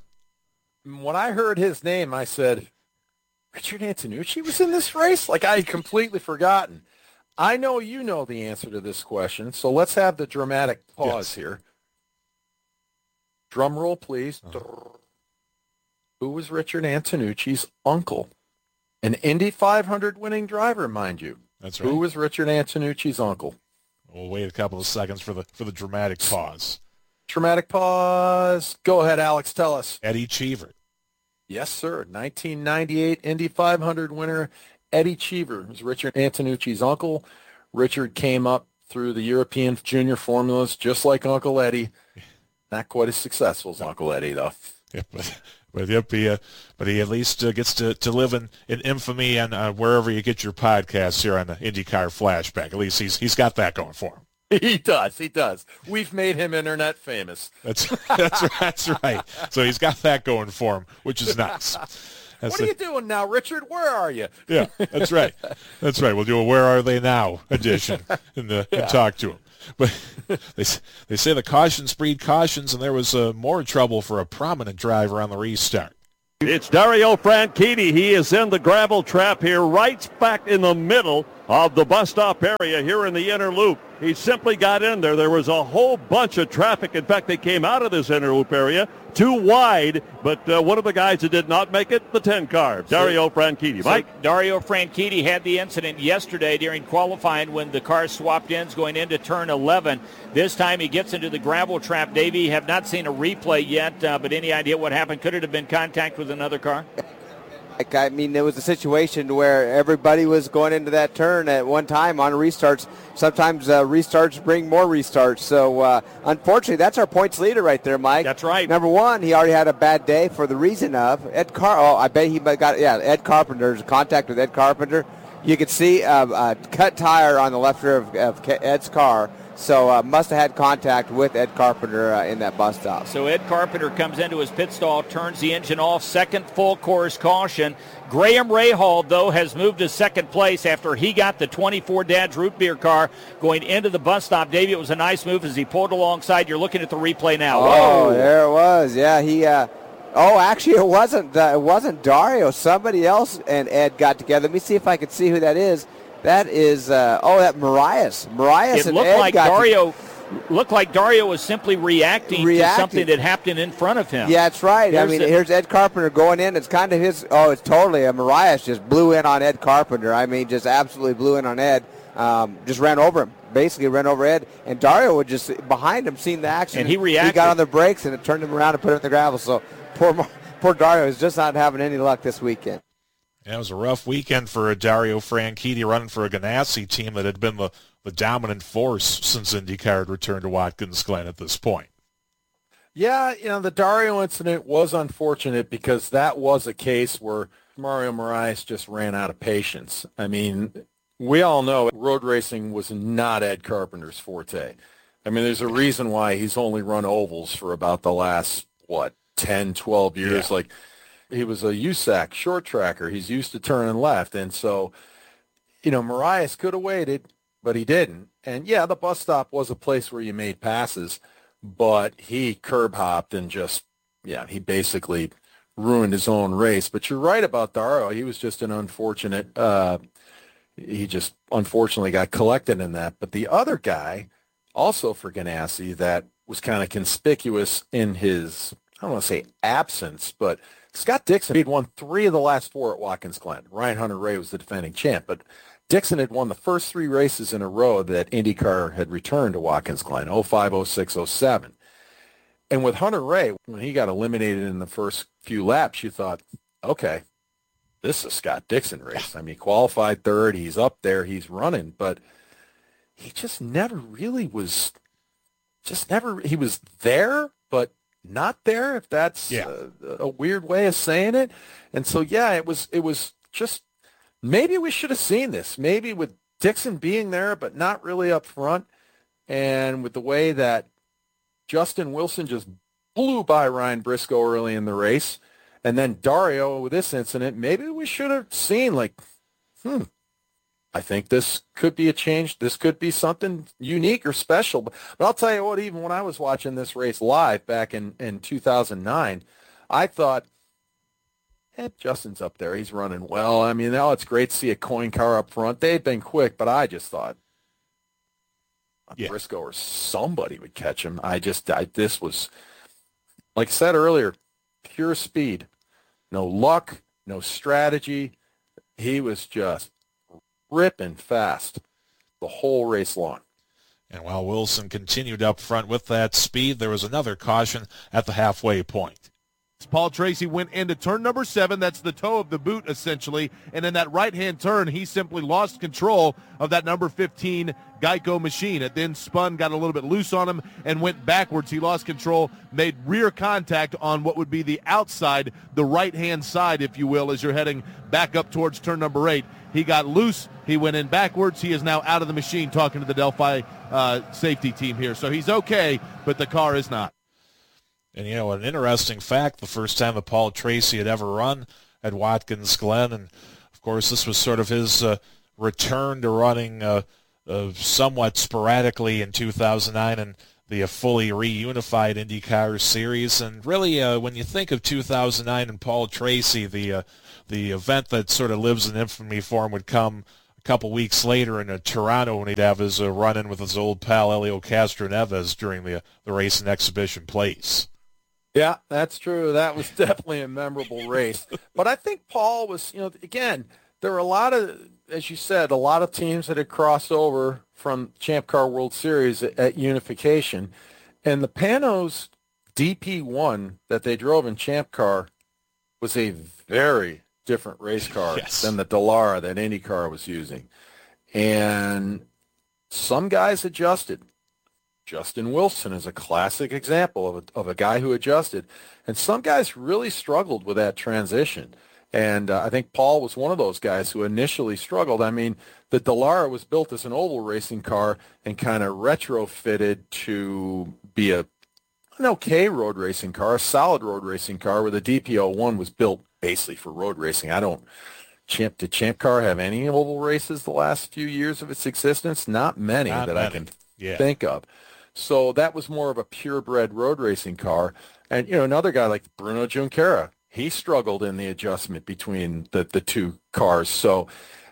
When I heard his name, I said, Richard Antonucci was in this race? Like, I had completely forgotten. I know you know the answer to this question, so let's have the dramatic pause yes. here. Drum roll, please. Uh-huh. Who was Richard Antonucci's uncle? An Indy five hundred winning driver, mind you.
That's right.
Who was Richard Antonucci's uncle?
We'll wait a couple of seconds for the for the dramatic pause.
Dramatic pause. Go ahead, Alex. Tell us.
Eddie Cheever.
Yes, sir. nineteen ninety-eight Indy five hundred winner Eddie Cheever was Richard Antonucci's uncle. Richard came up through the European junior formulas just like Uncle Eddie. Not quite as successful as Uncle Eddie, though.
Yeah, but, But yep, he, uh, but he at least uh, gets to, to live in, in infamy and uh, wherever you get your podcasts here on the IndyCar Flashback. At least he's he's got that going for him.
He does. He does. We've made him internet famous.
That's that's that's right. So he's got that going for him, which is nice. That's
what are
a,
you doing now, Richard? Where are you?
Yeah, that's right. That's right. We'll do a "Where Are They Now" edition and, uh,
yeah.
and talk to him. But they they say the cautions breed cautions, and there was uh, more trouble for a prominent driver on the restart.
It's Dario Franchitti. He is in the gravel trap here, right back in the middle of the bus stop area here in the inner loop. He simply got in there. There was a whole bunch of traffic. In fact, they came out of this inner loop area too wide, but uh, one of the guys that did not make it, the ten car, Dario Franchitti.
So
Mike?
Dario Franchitti had the incident yesterday during qualifying when the car swapped ends going into turn eleven. This time he gets into the gravel trap. Davey, have not seen a replay yet, uh, but any idea what happened? Could it have been contact with another car?
I mean, there was a situation where everybody was going into that turn at one time on restarts. Sometimes uh, restarts bring more restarts. So, uh, unfortunately, that's our points leader right there, Mike.
That's right.
Number one, he already had a bad day for the reason of Ed Car. Oh, I bet he got, yeah, Ed Carpenter's contact with Ed Carpenter. You could see a, a cut tire on the left rear of, of Ed's car. So uh, must have had contact with Ed Carpenter uh, in that bus stop.
So Ed Carpenter comes into his pit stall, turns the engine off, second full course caution. Graham Rahal, though, has moved to second place after he got the twenty-four Dad's Root Beer car going into the bus stop. Davey, it was a nice move as he pulled alongside. You're looking at the replay now.
Oh,
Whoa.
there it was. Yeah, he. Uh, oh, actually, it wasn't. Uh, it wasn't Dario. Somebody else and Ed got together. Let me see if I can see who that is. That is, uh, oh, that Marias. Marias
it
and
looked
Ed
like
got
Dario to, looked like Dario was simply reacting,
reacting
to something that happened in front of him.
Yeah, that's right.
There's
I mean,
the,
here's Ed Carpenter going in. It's kind of his, oh, it's totally, uh, Marias just blew in on Ed Carpenter. I mean, just absolutely blew in on Ed. Um, just ran over him, basically ran over Ed. And Dario was just behind him, seeing the action.
And he reacted.
He got on the brakes, and it turned him around and put him in the gravel. So poor, poor Dario is just not having any luck this weekend.
Yeah, it was a rough weekend for Dario Franchitti running for a Ganassi team that had been the, the dominant force since IndyCar had returned to Watkins Glen at this point.
Yeah, you know, the Dario incident was unfortunate because that was a case where Mario Moraes just ran out of patience. I mean, we all know road racing was not Ed Carpenter's forte. I mean, there's a reason why he's only run ovals for about the last, what, ten, twelve years. Yeah. Like, he was a U S A C short tracker. He's used to turning left. And so, you know, Marias could have waited, but he didn't. And, yeah, the bus stop was a place where you made passes, but he curb hopped and just, yeah, he basically ruined his own race. But you're right about Dario. He was just an unfortunate, uh, he just unfortunately got collected in that. But the other guy, also for Ganassi, that was kind of conspicuous in his, I don't want to say absence, but Scott Dixon, he'd won three of the last four at Watkins Glen. Ryan Hunter-Reay was the defending champ, but Dixon had won the first three races in a row that IndyCar had returned to Watkins Glen, oh five, oh six, oh seven. And with Hunter-Reay, when he got eliminated in the first few laps, you thought, okay, this is a Scott Dixon race. I mean, he qualified third, he's up there, he's running, but he just never really was, just never, he was there, but not there, if that's yeah. a, a weird way of saying it. And so, yeah, it was it was just, maybe we should have seen this. Maybe with Dixon being there, but not really up front, and with the way that Justin Wilson just blew by Ryan Briscoe early in the race, and then Dario with this incident, maybe we should have seen, like, hmm, I think this could be a change. This could be something unique or special. But, but I'll tell you what, even when I was watching this race live back in, in two thousand nine, I thought, hey, Justin's up there. He's running well. I mean, now it's great to see a coin car up front. They'd been quick, but I just thought yeah. Briscoe or somebody would catch him. I just, I, this was, like I said earlier, pure speed. No luck, no strategy. He was just ripping fast the whole race long.
And while Wilson continued up front with that speed, there was another caution at the halfway point.
Paul Tracy went into turn number seven. That's the toe of the boot, essentially. And in that right-hand turn, he simply lost control of that number fifteen Geico machine. It then spun, got a little bit loose on him, and went backwards. He lost control, made rear contact on what would be the outside, the right-hand side, if you will, as you're heading back up towards turn number eight. He got loose. He went in backwards. He is now out of the machine talking to the Delphi uh, safety team here. So he's okay, but the car is not.
And, you know, an interesting fact, the first time that Paul Tracy had ever run at Watkins Glen, and, of course, this was sort of his uh, return to running uh, uh, somewhat sporadically in two thousand nine and the uh, fully reunified IndyCar series. And really, uh, when you think of two thousand nine and Paul Tracy, the uh, the event that sort of lives in infamy for him would come a couple weeks later in uh, Toronto when he'd have his uh, run-in with his old pal Helio Castroneves during the, uh, the race and exhibition place.
Yeah, that's true. That was definitely a memorable race. But I think Paul was, you know, again, there were a lot of, as you said, a lot of teams that had crossed over from Champ Car World Series at, at unification. And the Panos D P one that they drove in Champ Car was a very different race car yes. than the Dallara that IndyCar was using. And some guys adjusted. Justin Wilson is a classic example of a, of a guy who adjusted. And some guys really struggled with that transition. And uh, I think Paul was one of those guys who initially struggled. I mean, the Dallara was built as an oval racing car and kind of retrofitted to be a, an okay road racing car, a solid road racing car, where the D P oh one was built basically for road racing. I don't, Champ, did Champ Car have any oval races the last few years of its existence? Not many Not that many. I can yeah. think of. So that was more of a purebred road racing car. And, you know, another guy like Bruno Junqueira, he struggled in the adjustment between the, the two cars. So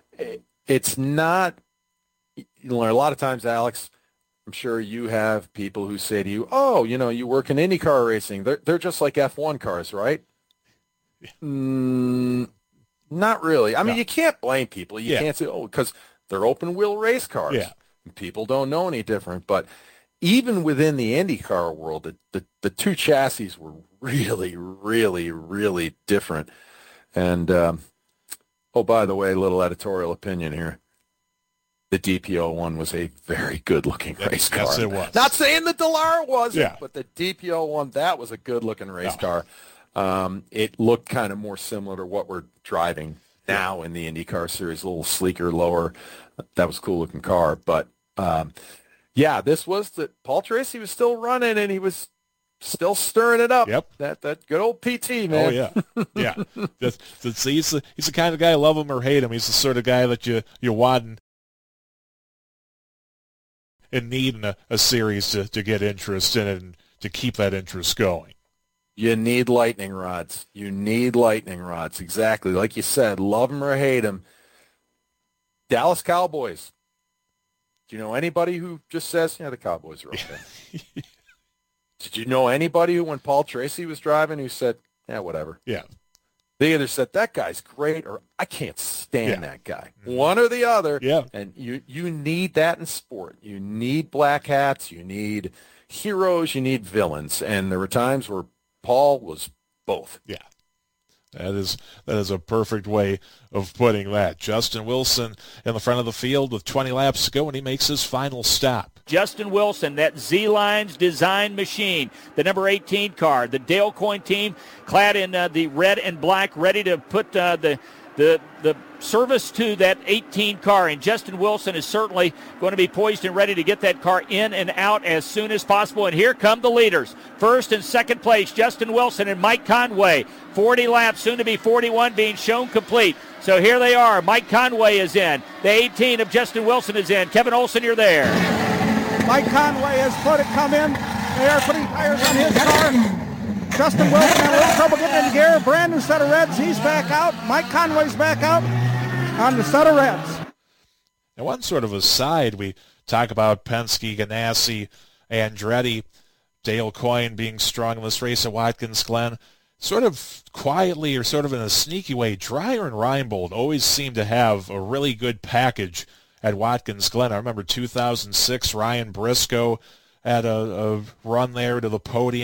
it's not, you know, a lot of times, Alex, I'm sure you have people who say to you, oh, you know, you work in IndyCar racing. They're, they're just like F one cars, right? Yeah. Mm, not really. I mean, no. you can't blame people. You yeah. can't say, oh, because they're open-wheel race cars.
Yeah.
People don't know any different. But even within the IndyCar world, the, the, the two chassis were really, really, really different. And, um, oh, by the way, a little editorial opinion here. The D P oh one was a very good-looking race car.
Yes, it was.
Not saying the Dallara wasn't,
yeah.
but the D P oh one, that was a good-looking race oh. car. Um, it looked kind of more similar to what we're driving now in the IndyCar series, a little sleeker, lower. That was a cool-looking car. But, um, yeah, this was the Paul Tracy was still running, and he was still stirring it up.
Yep.
That that good old P T, man.
Oh, yeah. Yeah. that's, that's, he's, the, he's the kind of guy, love him or hate him. He's the sort of guy that you, you want and need in a, a series to, to get interest in it and to keep that interest going.
You need lightning rods. You need lightning rods. Exactly. Like you said, love them or hate them. Dallas Cowboys. Do you know anybody who just says, yeah, the Cowboys are okay? Did you know anybody who, when Paul Tracy was driving, who said, yeah, whatever?
Yeah.
They either said, that guy's great, or I can't stand
yeah.
that guy. Mm-hmm. One or the other.
Yeah.
And you, you need that in sport. You need black hats. You need heroes. You need villains. And there were times where Paul was both.
Yeah. That is that is a perfect way of putting that. Justin Wilson in the front of the field with twenty laps to go, and he makes his final stop.
Justin Wilson, that Z-Lines design machine, the number eighteen car, the Dale Coyne team, clad in uh, the red and black, ready to put uh, the the the service to that eighteen car, and Justin Wilson is certainly going to be poised and ready to get that car in and out as soon as possible. And here come the leaders. First and second place, Justin Wilson and Mike Conway. forty laps, soon to be forty-one, being shown complete. So here they are. Mike Conway is in. The eighteen of Justin Wilson is in. Kevin Olson, you're there.
Mike Conway has put it come in. They are putting tires on his car. Justin Wilson had a little trouble getting in gear. Brand new set of reds. He's back out. Mike Conway's back out on the set of reds.
Now, one sort of aside, we talk about Penske, Ganassi, Andretti, Dale Coyne being strong in this race at Watkins Glen. Sort of quietly or sort of in a sneaky way, Dreyer and Reinbold always seem to have a really good package at Watkins Glen. I remember two thousand six, Ryan Briscoe had a, a run there to the podium.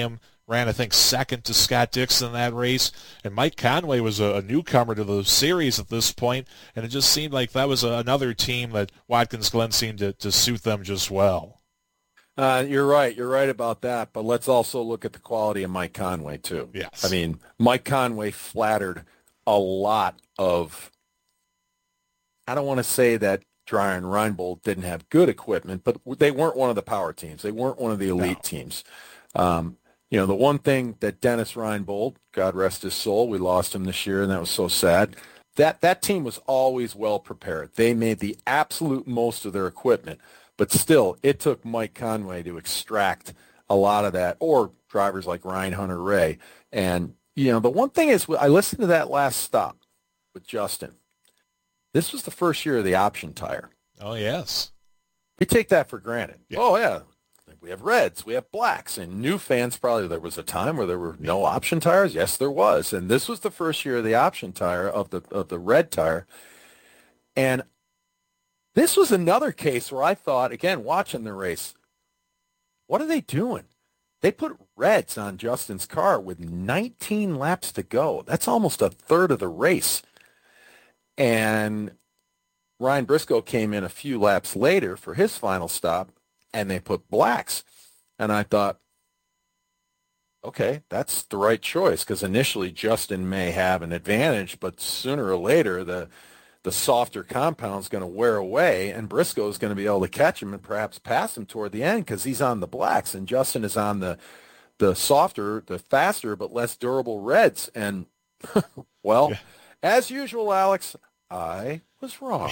ran, I think, second to Scott Dixon in that race. And Mike Conway was a, a newcomer to the series at this point, and it just seemed like that was a, another team that Watkins Glen seemed to, to suit them just well.
Uh, you're right. You're right about that. But let's also look at the quality of Mike Conway, too.
Yes.
I mean, Mike Conway flattered a lot of, I don't want to say that Dreyer and Reinbold didn't have good equipment, but they weren't one of the power teams. They weren't one of the elite no. teams. Um, you know, the one thing that Dennis Reinbold, God rest his soul, we lost him this year, and that was so sad, that, that team was always well prepared. They made the absolute most of their equipment. But still, it took Mike Conway to extract a lot of that, or drivers like Ryan Hunter-Reay. And, you know, the one thing is, I listened to that last stop with Justin. This was the first year of the option tire.
Oh, yes.
We take that for granted.
Yeah.
Oh, yeah. We have reds, we have blacks. And new fans, probably there was a time where there were no option tires. Yes, there was. And this was the first year of the option tire, of the of the red tire. And this was another case where I thought, again, watching the race, what are they doing? They put reds on Justin's car with nineteen laps to go. That's almost a third of the race. And Ryan Briscoe came in a few laps later for his final stop, and they put blacks. And I thought, okay, that's the right choice, because initially Justin may have an advantage, but sooner or later the the softer compound's going to wear away, and Briscoe's going to be able to catch him and perhaps pass him toward the end because he's on the blacks, and Justin is on the the softer, the faster, but less durable reds. And, well, yeah. As usual, Alex, I was wrong.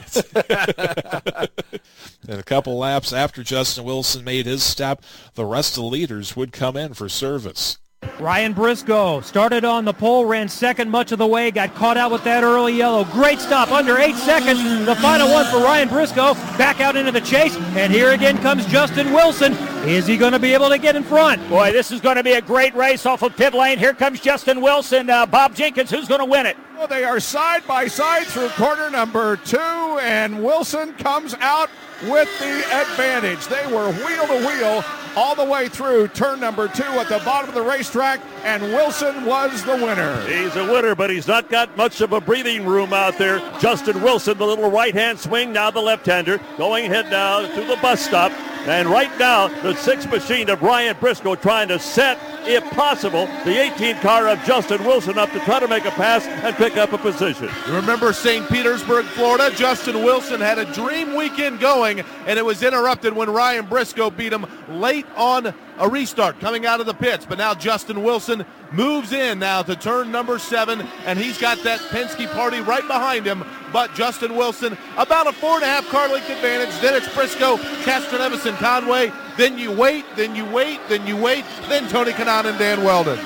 And a couple laps after Justin Wilson made his stop, the rest of the leaders would come in for service.
Ryan Briscoe started on the pole, ran second much of the way, got caught out with that early yellow. Great stop, under eight seconds. The final one for Ryan Briscoe. Back out into the chase, and here again comes Justin Wilson. Is he going to be able to get in front?
Boy, this is going to be a great race off of pit lane. Here comes Justin Wilson. Uh, Bob Jenkins, who's going to win it?
Well, they are side by side through corner number two, and Wilson comes out with the advantage. They were wheel to wheel all the way through turn number two at the bottom of the racetrack, and Wilson was the winner.
He's a winner, but he's not got much of a breathing room out there. Justin Wilson, the little right-hand swing, now the left-hander, going ahead now to the bus stop. And right now, the six machine of Ryan Briscoe trying to set, if possible, the eighteen car of Justin Wilson up to try to make a pass and pick up a position.
You remember Saint Petersburg, Florida? Justin Wilson had a dream weekend going, and it was interrupted when Ryan Briscoe beat him late on a restart coming out of the pits. But now Justin Wilson moves in now to turn number seven, and he's got that Penske party right behind him. But Justin Wilson, about a four and a half car length advantage. Then it's Briscoe, Castroneves, and Conway. Then you wait, then you wait, then you wait. Then Tony Kanaan and Dan Weldon.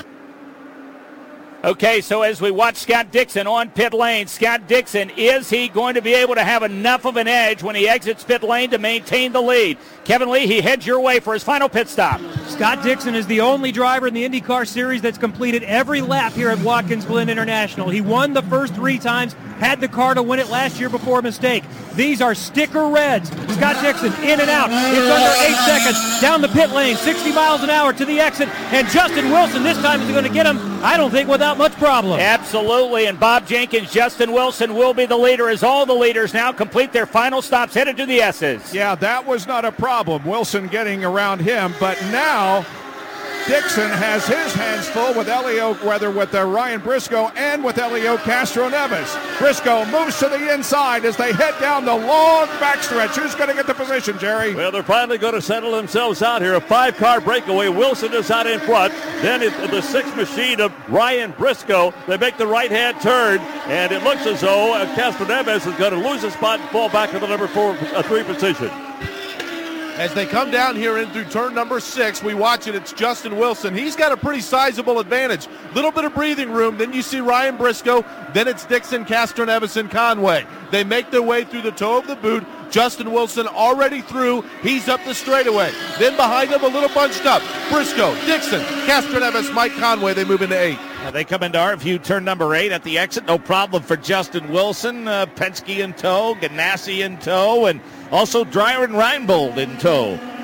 Okay, so as we watch Scott Dixon on pit lane, Scott Dixon, is he going to be able to have enough of an edge when he exits pit lane to maintain the lead? Kevin Lee, he heads your way for his final pit stop.
Scott Dixon is the only driver in the IndyCar Series that's completed every lap here at Watkins Glen International. He won the first three times, had the car to win it last year before a mistake. These are sticker reds. Scott Dixon in and out. It's under eight seconds. Down the pit lane, sixty miles an hour to the exit. And Justin Wilson this time is going to get him, I don't think, without much problem.
Absolutely. And Bob Jenkins, Justin Wilson will be the leader as all the leaders now complete their final stops headed to the S's.
Yeah, that was not a problem. Wilson getting around him, but now Dixon has his hands full with Elio, whether with uh, Ryan Briscoe and with Elio Castroneves. Briscoe moves to the inside as they head down the long backstretch. Who's going to get the position, Jerry?
Well, they're finally going to settle themselves out here. A five-car breakaway. Wilson is out in front. Then it, the sixth machine of Ryan Briscoe. They make the right-hand turn, and it looks as though uh, Castroneves is going to lose a spot and fall back to the number four, uh, three position.
As they come down here in through turn number six, we watch it. It's Justin Wilson. He's got a pretty sizable advantage. Little bit of breathing room. Then you see Ryan Briscoe. Then it's Dixon, Castroneves, and Conway. They make their way through the toe of the boot. Justin Wilson already through. He's up the straightaway. Then behind him, a little bunched up. Briscoe, Dixon, Castroneves, Mike Conway. They move into eight.
Now they come into our view, turn number eight at the exit. No problem for Justin Wilson. Uh, Penske in tow, Ganassi in tow, and also Dreyer and Reinbold in tow.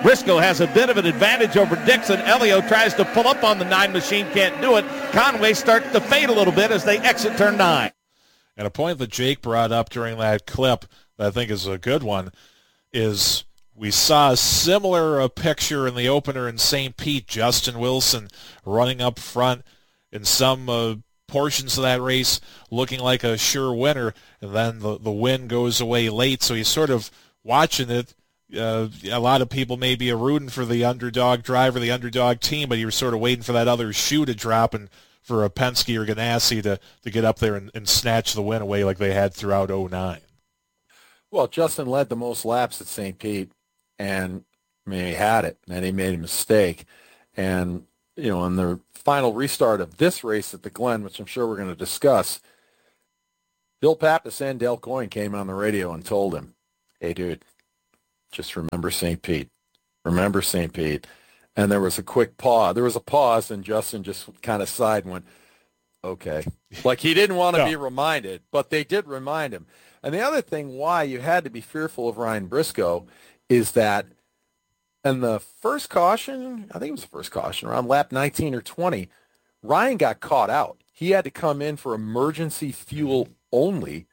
Briscoe has a bit of an advantage over Dixon. Elio tries to pull up on the nine machine, can't do it. Conway starts to fade a little bit as they exit turn nine.
And a point that Jake brought up during that clip that I think is a good one is we saw a similar uh, picture in the opener in Saint Pete. Justin Wilson running up front in some uh, portions of that race looking like a sure winner, and then the, the win goes away late, so he's sort of watching it. Uh, a lot of people maybe are rooting for the underdog driver, the underdog team, but you're sort of waiting for that other shoe to drop and for a Penske or Ganassi to, to get up there and, and snatch the win away like they had throughout oh nine.
Well, Justin led the most laps at Saint Pete, and I mean, he had it, and then he made a mistake. And, you know, in the final restart of this race at the Glen, which I'm sure we're going to discuss, Bill Pappas and Dale Coyne came on the radio and told him, hey, dude, just remember Saint Pete. Remember Saint Pete. And there was a quick pause. There was a pause, and Justin just kind of sighed and went, okay. Like he didn't want to
yeah.
be reminded, but they did remind him. And the other thing why you had to be fearful of Ryan Briscoe is that in the first caution, I think it was the first caution, around lap nineteen or twenty, Ryan got caught out. He had to come in for emergency fuel only,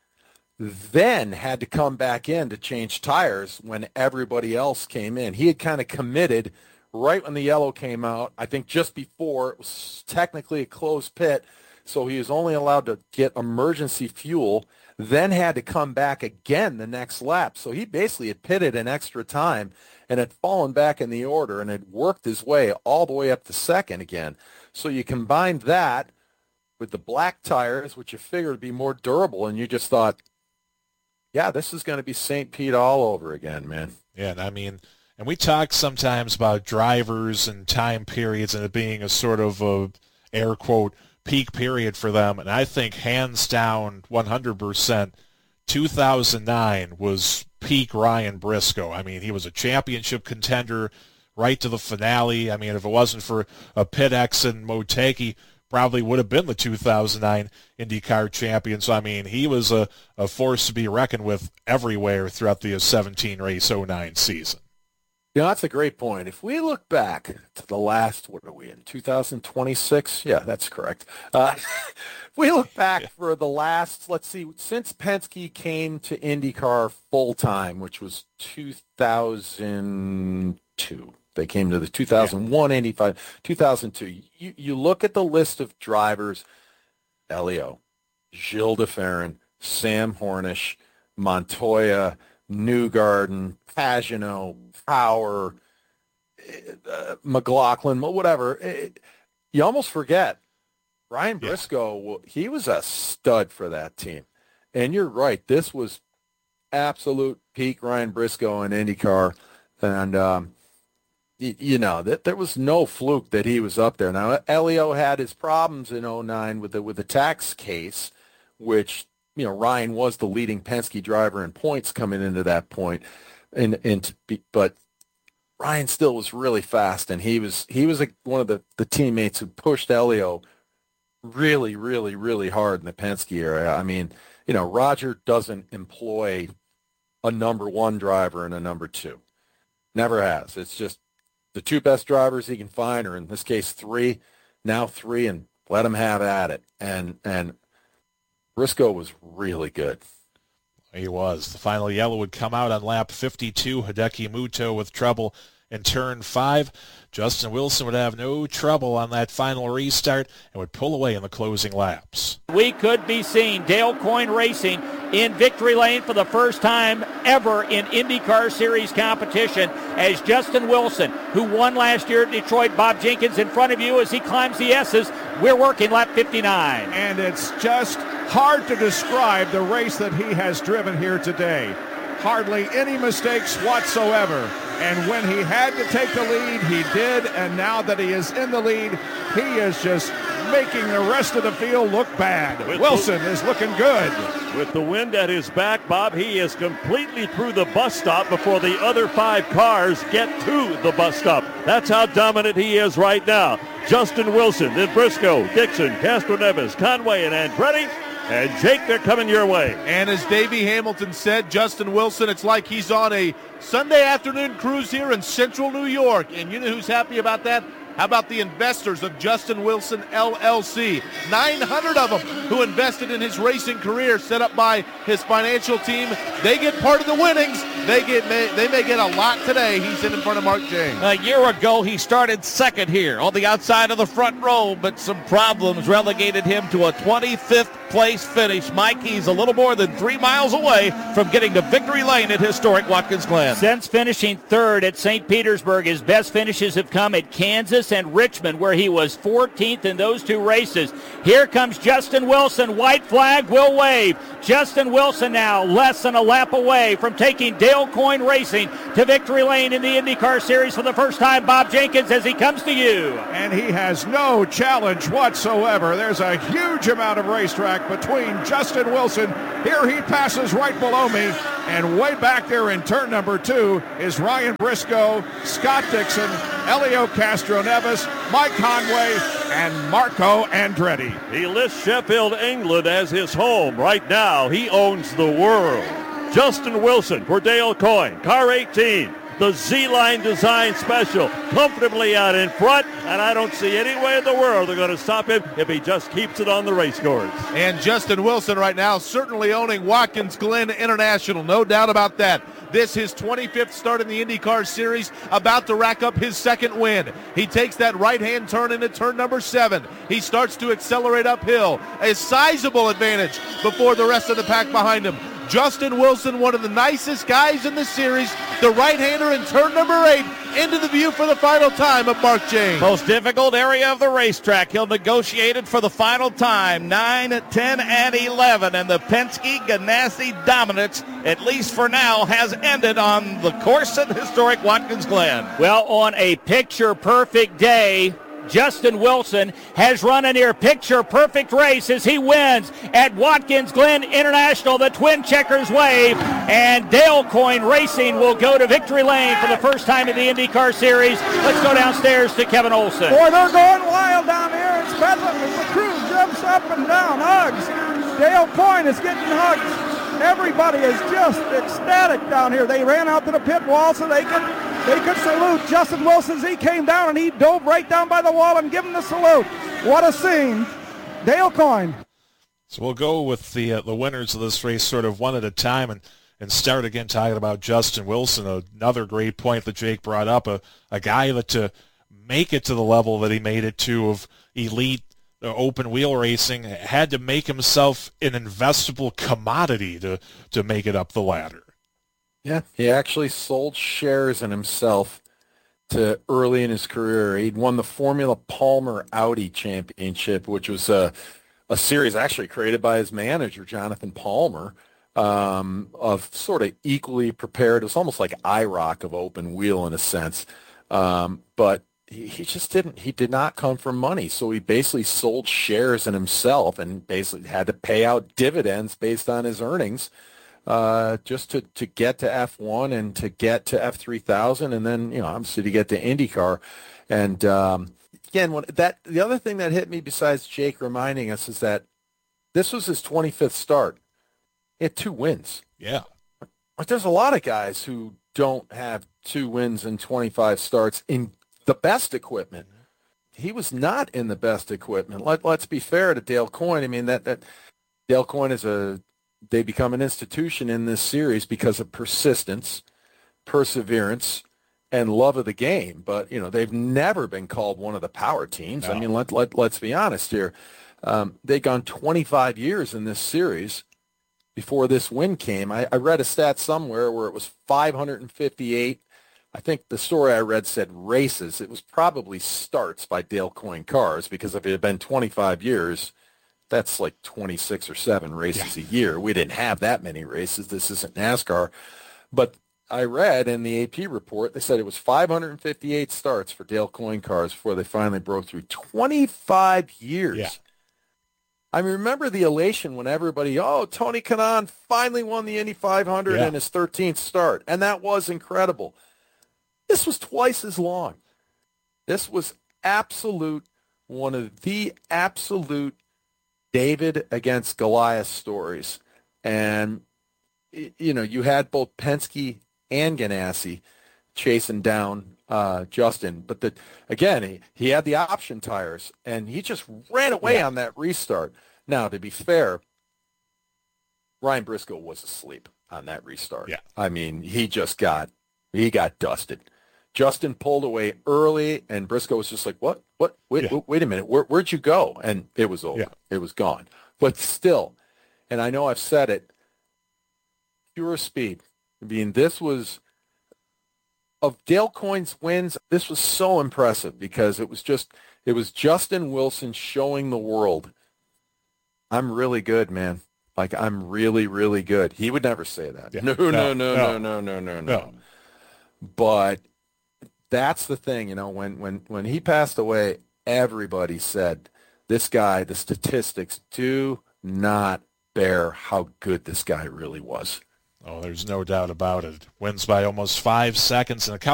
then had to come back in to change tires when everybody else came in. He had kind of committed right when the yellow came out, I think just before. It was technically a closed pit, so he was only allowed to get emergency fuel, then had to come back again the next lap. So he basically had pitted an extra time and had fallen back in the order and had worked his way all the way up to second again. So you combined that with the black tires, which you figured would be more durable, and you just thought, yeah, this is going to be Saint Pete all over again, man.
Yeah, and I mean, and we talk sometimes about drivers and time periods and it being a sort of a, air quote, peak period for them, and I think hands down one hundred percent two thousand nine was peak Ryan Briscoe. I mean, he was a championship contender right to the finale. I mean, if it wasn't for a pit X and Motegi, probably would have been the two thousand nine IndyCar champion. So, I mean, he was a, a force to be reckoned with everywhere throughout the seventeen race oh nine season.
You know, that's a great point. If we look back to the last, what are we in, two thousand twenty-six? Yeah, that's correct. Uh, if we look back yeah. for the last, let's see, since Penske came to IndyCar full-time, which was two thousand two. They came to the two thousand one yeah. Indy five, two thousand two. You, you look at the list of drivers, Elio, Gilles de Ferran, Sam Hornish, Montoya, Newgarden, Pagenaud, Power, uh, McLaughlin, whatever. It, you almost forget Ryan Briscoe, yeah. he was a stud for that team. And you're right, this was absolute peak Ryan Briscoe in IndyCar. And, um, y- you know, that there was no fluke that he was up there. Now, Elio had his problems in oh nine with the, with the tax case, which, you know, Ryan was the leading Penske driver in points coming into that point. And and but Ryan still was really fast, and he was he was a, one of the, the teammates who pushed Elio really, really, really hard in the Penske area. I mean, you know, Roger doesn't employ a number one driver and a number two. Never has. It's just the two best drivers he can find, or in this case three, now three, and let him have at it. And and Briscoe was really good.
He was. The final yellow would come out on lap fifty-two. Hideki Muto with trouble in turn five. Justin Wilson would have no trouble on that final restart and would pull away in the closing laps.
We could be seeing Dale Coyne Racing in victory lane for the first time ever in IndyCar Series competition as Justin Wilson, who won last year at Detroit, Bob Jenkins in front of you as he climbs the S's. We're working lap fifty-nine.
And it's just hard to describe the race that he has driven here today. Hardly any mistakes whatsoever. And when he had to take the lead, he did. And now that he is in the lead, he is just making the rest of the field look bad. With Wilson the, is looking good.
With the wind at his back, Bob, he is completely through the bus stop before the other five cars get to the bus stop. That's how dominant he is right now. Justin Wilson, then Briscoe, Dixon, Castroneves, Conway, and Andretti. And Jake, they're coming your way.
And as Davey Hamilton said, Justin Wilson, it's like he's on a Sunday afternoon cruise here in central New York. And you know who's happy about that? How about the investors of Justin Wilson, L L C? nine hundred of them who invested in his racing career, set up by his financial team. They get part of the winnings. They get may, they may get a lot today. He's in in front of Mark James.
A year ago, he started second here on the outside of the front row, but some problems relegated him to a twenty-fifth place finish. Mike, he's a little more than three miles away from getting to victory lane at historic Watkins Glen.
Since finishing third at Saint Petersburg, his best finishes have come at Kansas and Richmond, where he was fourteenth in those two races. Here comes Justin Wilson. White flag will wave. Justin Wilson now less than a lap away from taking Dale Coyne Racing to victory lane in the IndyCar Series for the first time. Bob Jenkins, as he comes to you.
And he has no challenge whatsoever. There's a huge amount of racetrack between Justin Wilson. Here he passes right below me. And way back there in turn number two is Ryan Briscoe, Scott Dixon, Elio Castroneves, Mike Conway, and Marco Andretti.
He lists Sheffield, England as his home. Right now, he owns the world. Justin Wilson for Dale Coyne, car eighteen. The Z-Line Design Special, comfortably out in front, and I don't see any way in the world they're going to stop him if he just keeps it on the race course.
And Justin Wilson right now certainly owning Watkins Glen International, no doubt about that. This his twenty-fifth start in the IndyCar Series, about to rack up his second win. He takes that right-hand turn into turn number seven. He starts to accelerate uphill, a sizable advantage before the rest of the pack behind him. Justin Wilson, one of the nicest guys in the series, the right-hander in turn number eight, into the view for the final time of Mark James.
Most difficult area of the racetrack. He'll negotiate it for the final time, nine, ten, and eleven, and the Penske Ganassi dominance, at least for now, has ended on the course at historic Watkins Glen.
Well, on a picture-perfect day, Justin Wilson has run a near picture-perfect race as he wins at Watkins Glen International, the Twin Checkers wave, and Dale Coyne Racing will go to victory lane for the first time in the IndyCar Series. Let's go downstairs to Kevin Olson.
Boy, they're going wild down here. It's bedlam as the crew jumps up and down, hugs. Dale Coyne is getting hugs. Everybody is just ecstatic down here. They ran out to the pit wall so they could they could salute Justin Wilson as he came down, and he dove right down by the wall and give him the salute. What a scene. Dale Coyne.
So we'll go with the uh, the winners of this race sort of one at a time and, and start again talking about Justin Wilson, another great point that Jake brought up, a, a guy that to make it to the level that he made it to of elite uh, open wheel racing had to make himself an investable commodity to, to make it up the ladder.
Yeah, he actually sold shares in himself to early in his career. He'd won the Formula Palmer Audi Championship, which was a, a series actually created by his manager, Jonathan Palmer, um, of sort of equally prepared. It was almost like I ROC of open wheel in a sense. Um, but he, he just didn't, he did not come from money. So he basically sold shares in himself and basically had to pay out dividends based on his earnings. Uh, just to, to get to F one and to get to F three thousand, and then, you know, obviously to get to IndyCar. And um, again, when that the other thing that hit me besides Jake reminding us is that this was his twenty-fifth start. He had two wins.
Yeah.
But there's a lot of guys who don't have two wins in twenty-five starts in the best equipment. He was not in the best equipment. Let, let's be fair to Dale Coyne. I mean, that, that Dale Coyne is a they become an institution in this series because of persistence, perseverance, and love of the game. But, you know, they've never been called one of the power teams. No. I mean, let, let, let's be honest here. Um, they've gone twenty-five years in this series before this win came. I, I read a stat somewhere where it was five hundred fifty-eight. I think the story I read said races. It was probably starts by Dale Coyne cars, because if it had been twenty-five years, that's like twenty-six or seven races yeah. a year. We didn't have that many races. This isn't NASCAR. But I read in the A P report, they said it was five hundred fifty-eight starts for Dale Coyne cars before they finally broke through. twenty-five years.
Yeah.
I remember the elation when everybody, oh, Tony Kanaan finally won the Indy five hundred yeah. in his thirteenth start. And that was incredible. This was twice as long. This was absolute, one of the absolute David against Goliath stories. And, you know, you had both Penske and Ganassi chasing down uh, Justin. But, the, again, he, he had the option tires, and he just ran away yeah. on that restart. Now, to be fair, Ryan Briscoe was asleep on that restart.
Yeah.
I mean, he just got he got dusted. Justin pulled away early, and Briscoe was just like, what? What? Wait, yeah. wait a minute. Where, where'd you go? And it was over. Yeah. It was gone. But still, and I know I've said it, pure speed. I mean, this was, of Dale Coyne's wins, this was so impressive because it was just, it was Justin Wilson showing the world, I'm really good, man. Like, I'm really, really good. He would never say that. Yeah. No, no, no, no, no, no, no, no, no. But that's the thing, you know, when, when, when he passed away, everybody said, this guy, the statistics do not bear how good this guy really was.
Oh, there's no doubt about it. Wins by almost five seconds in a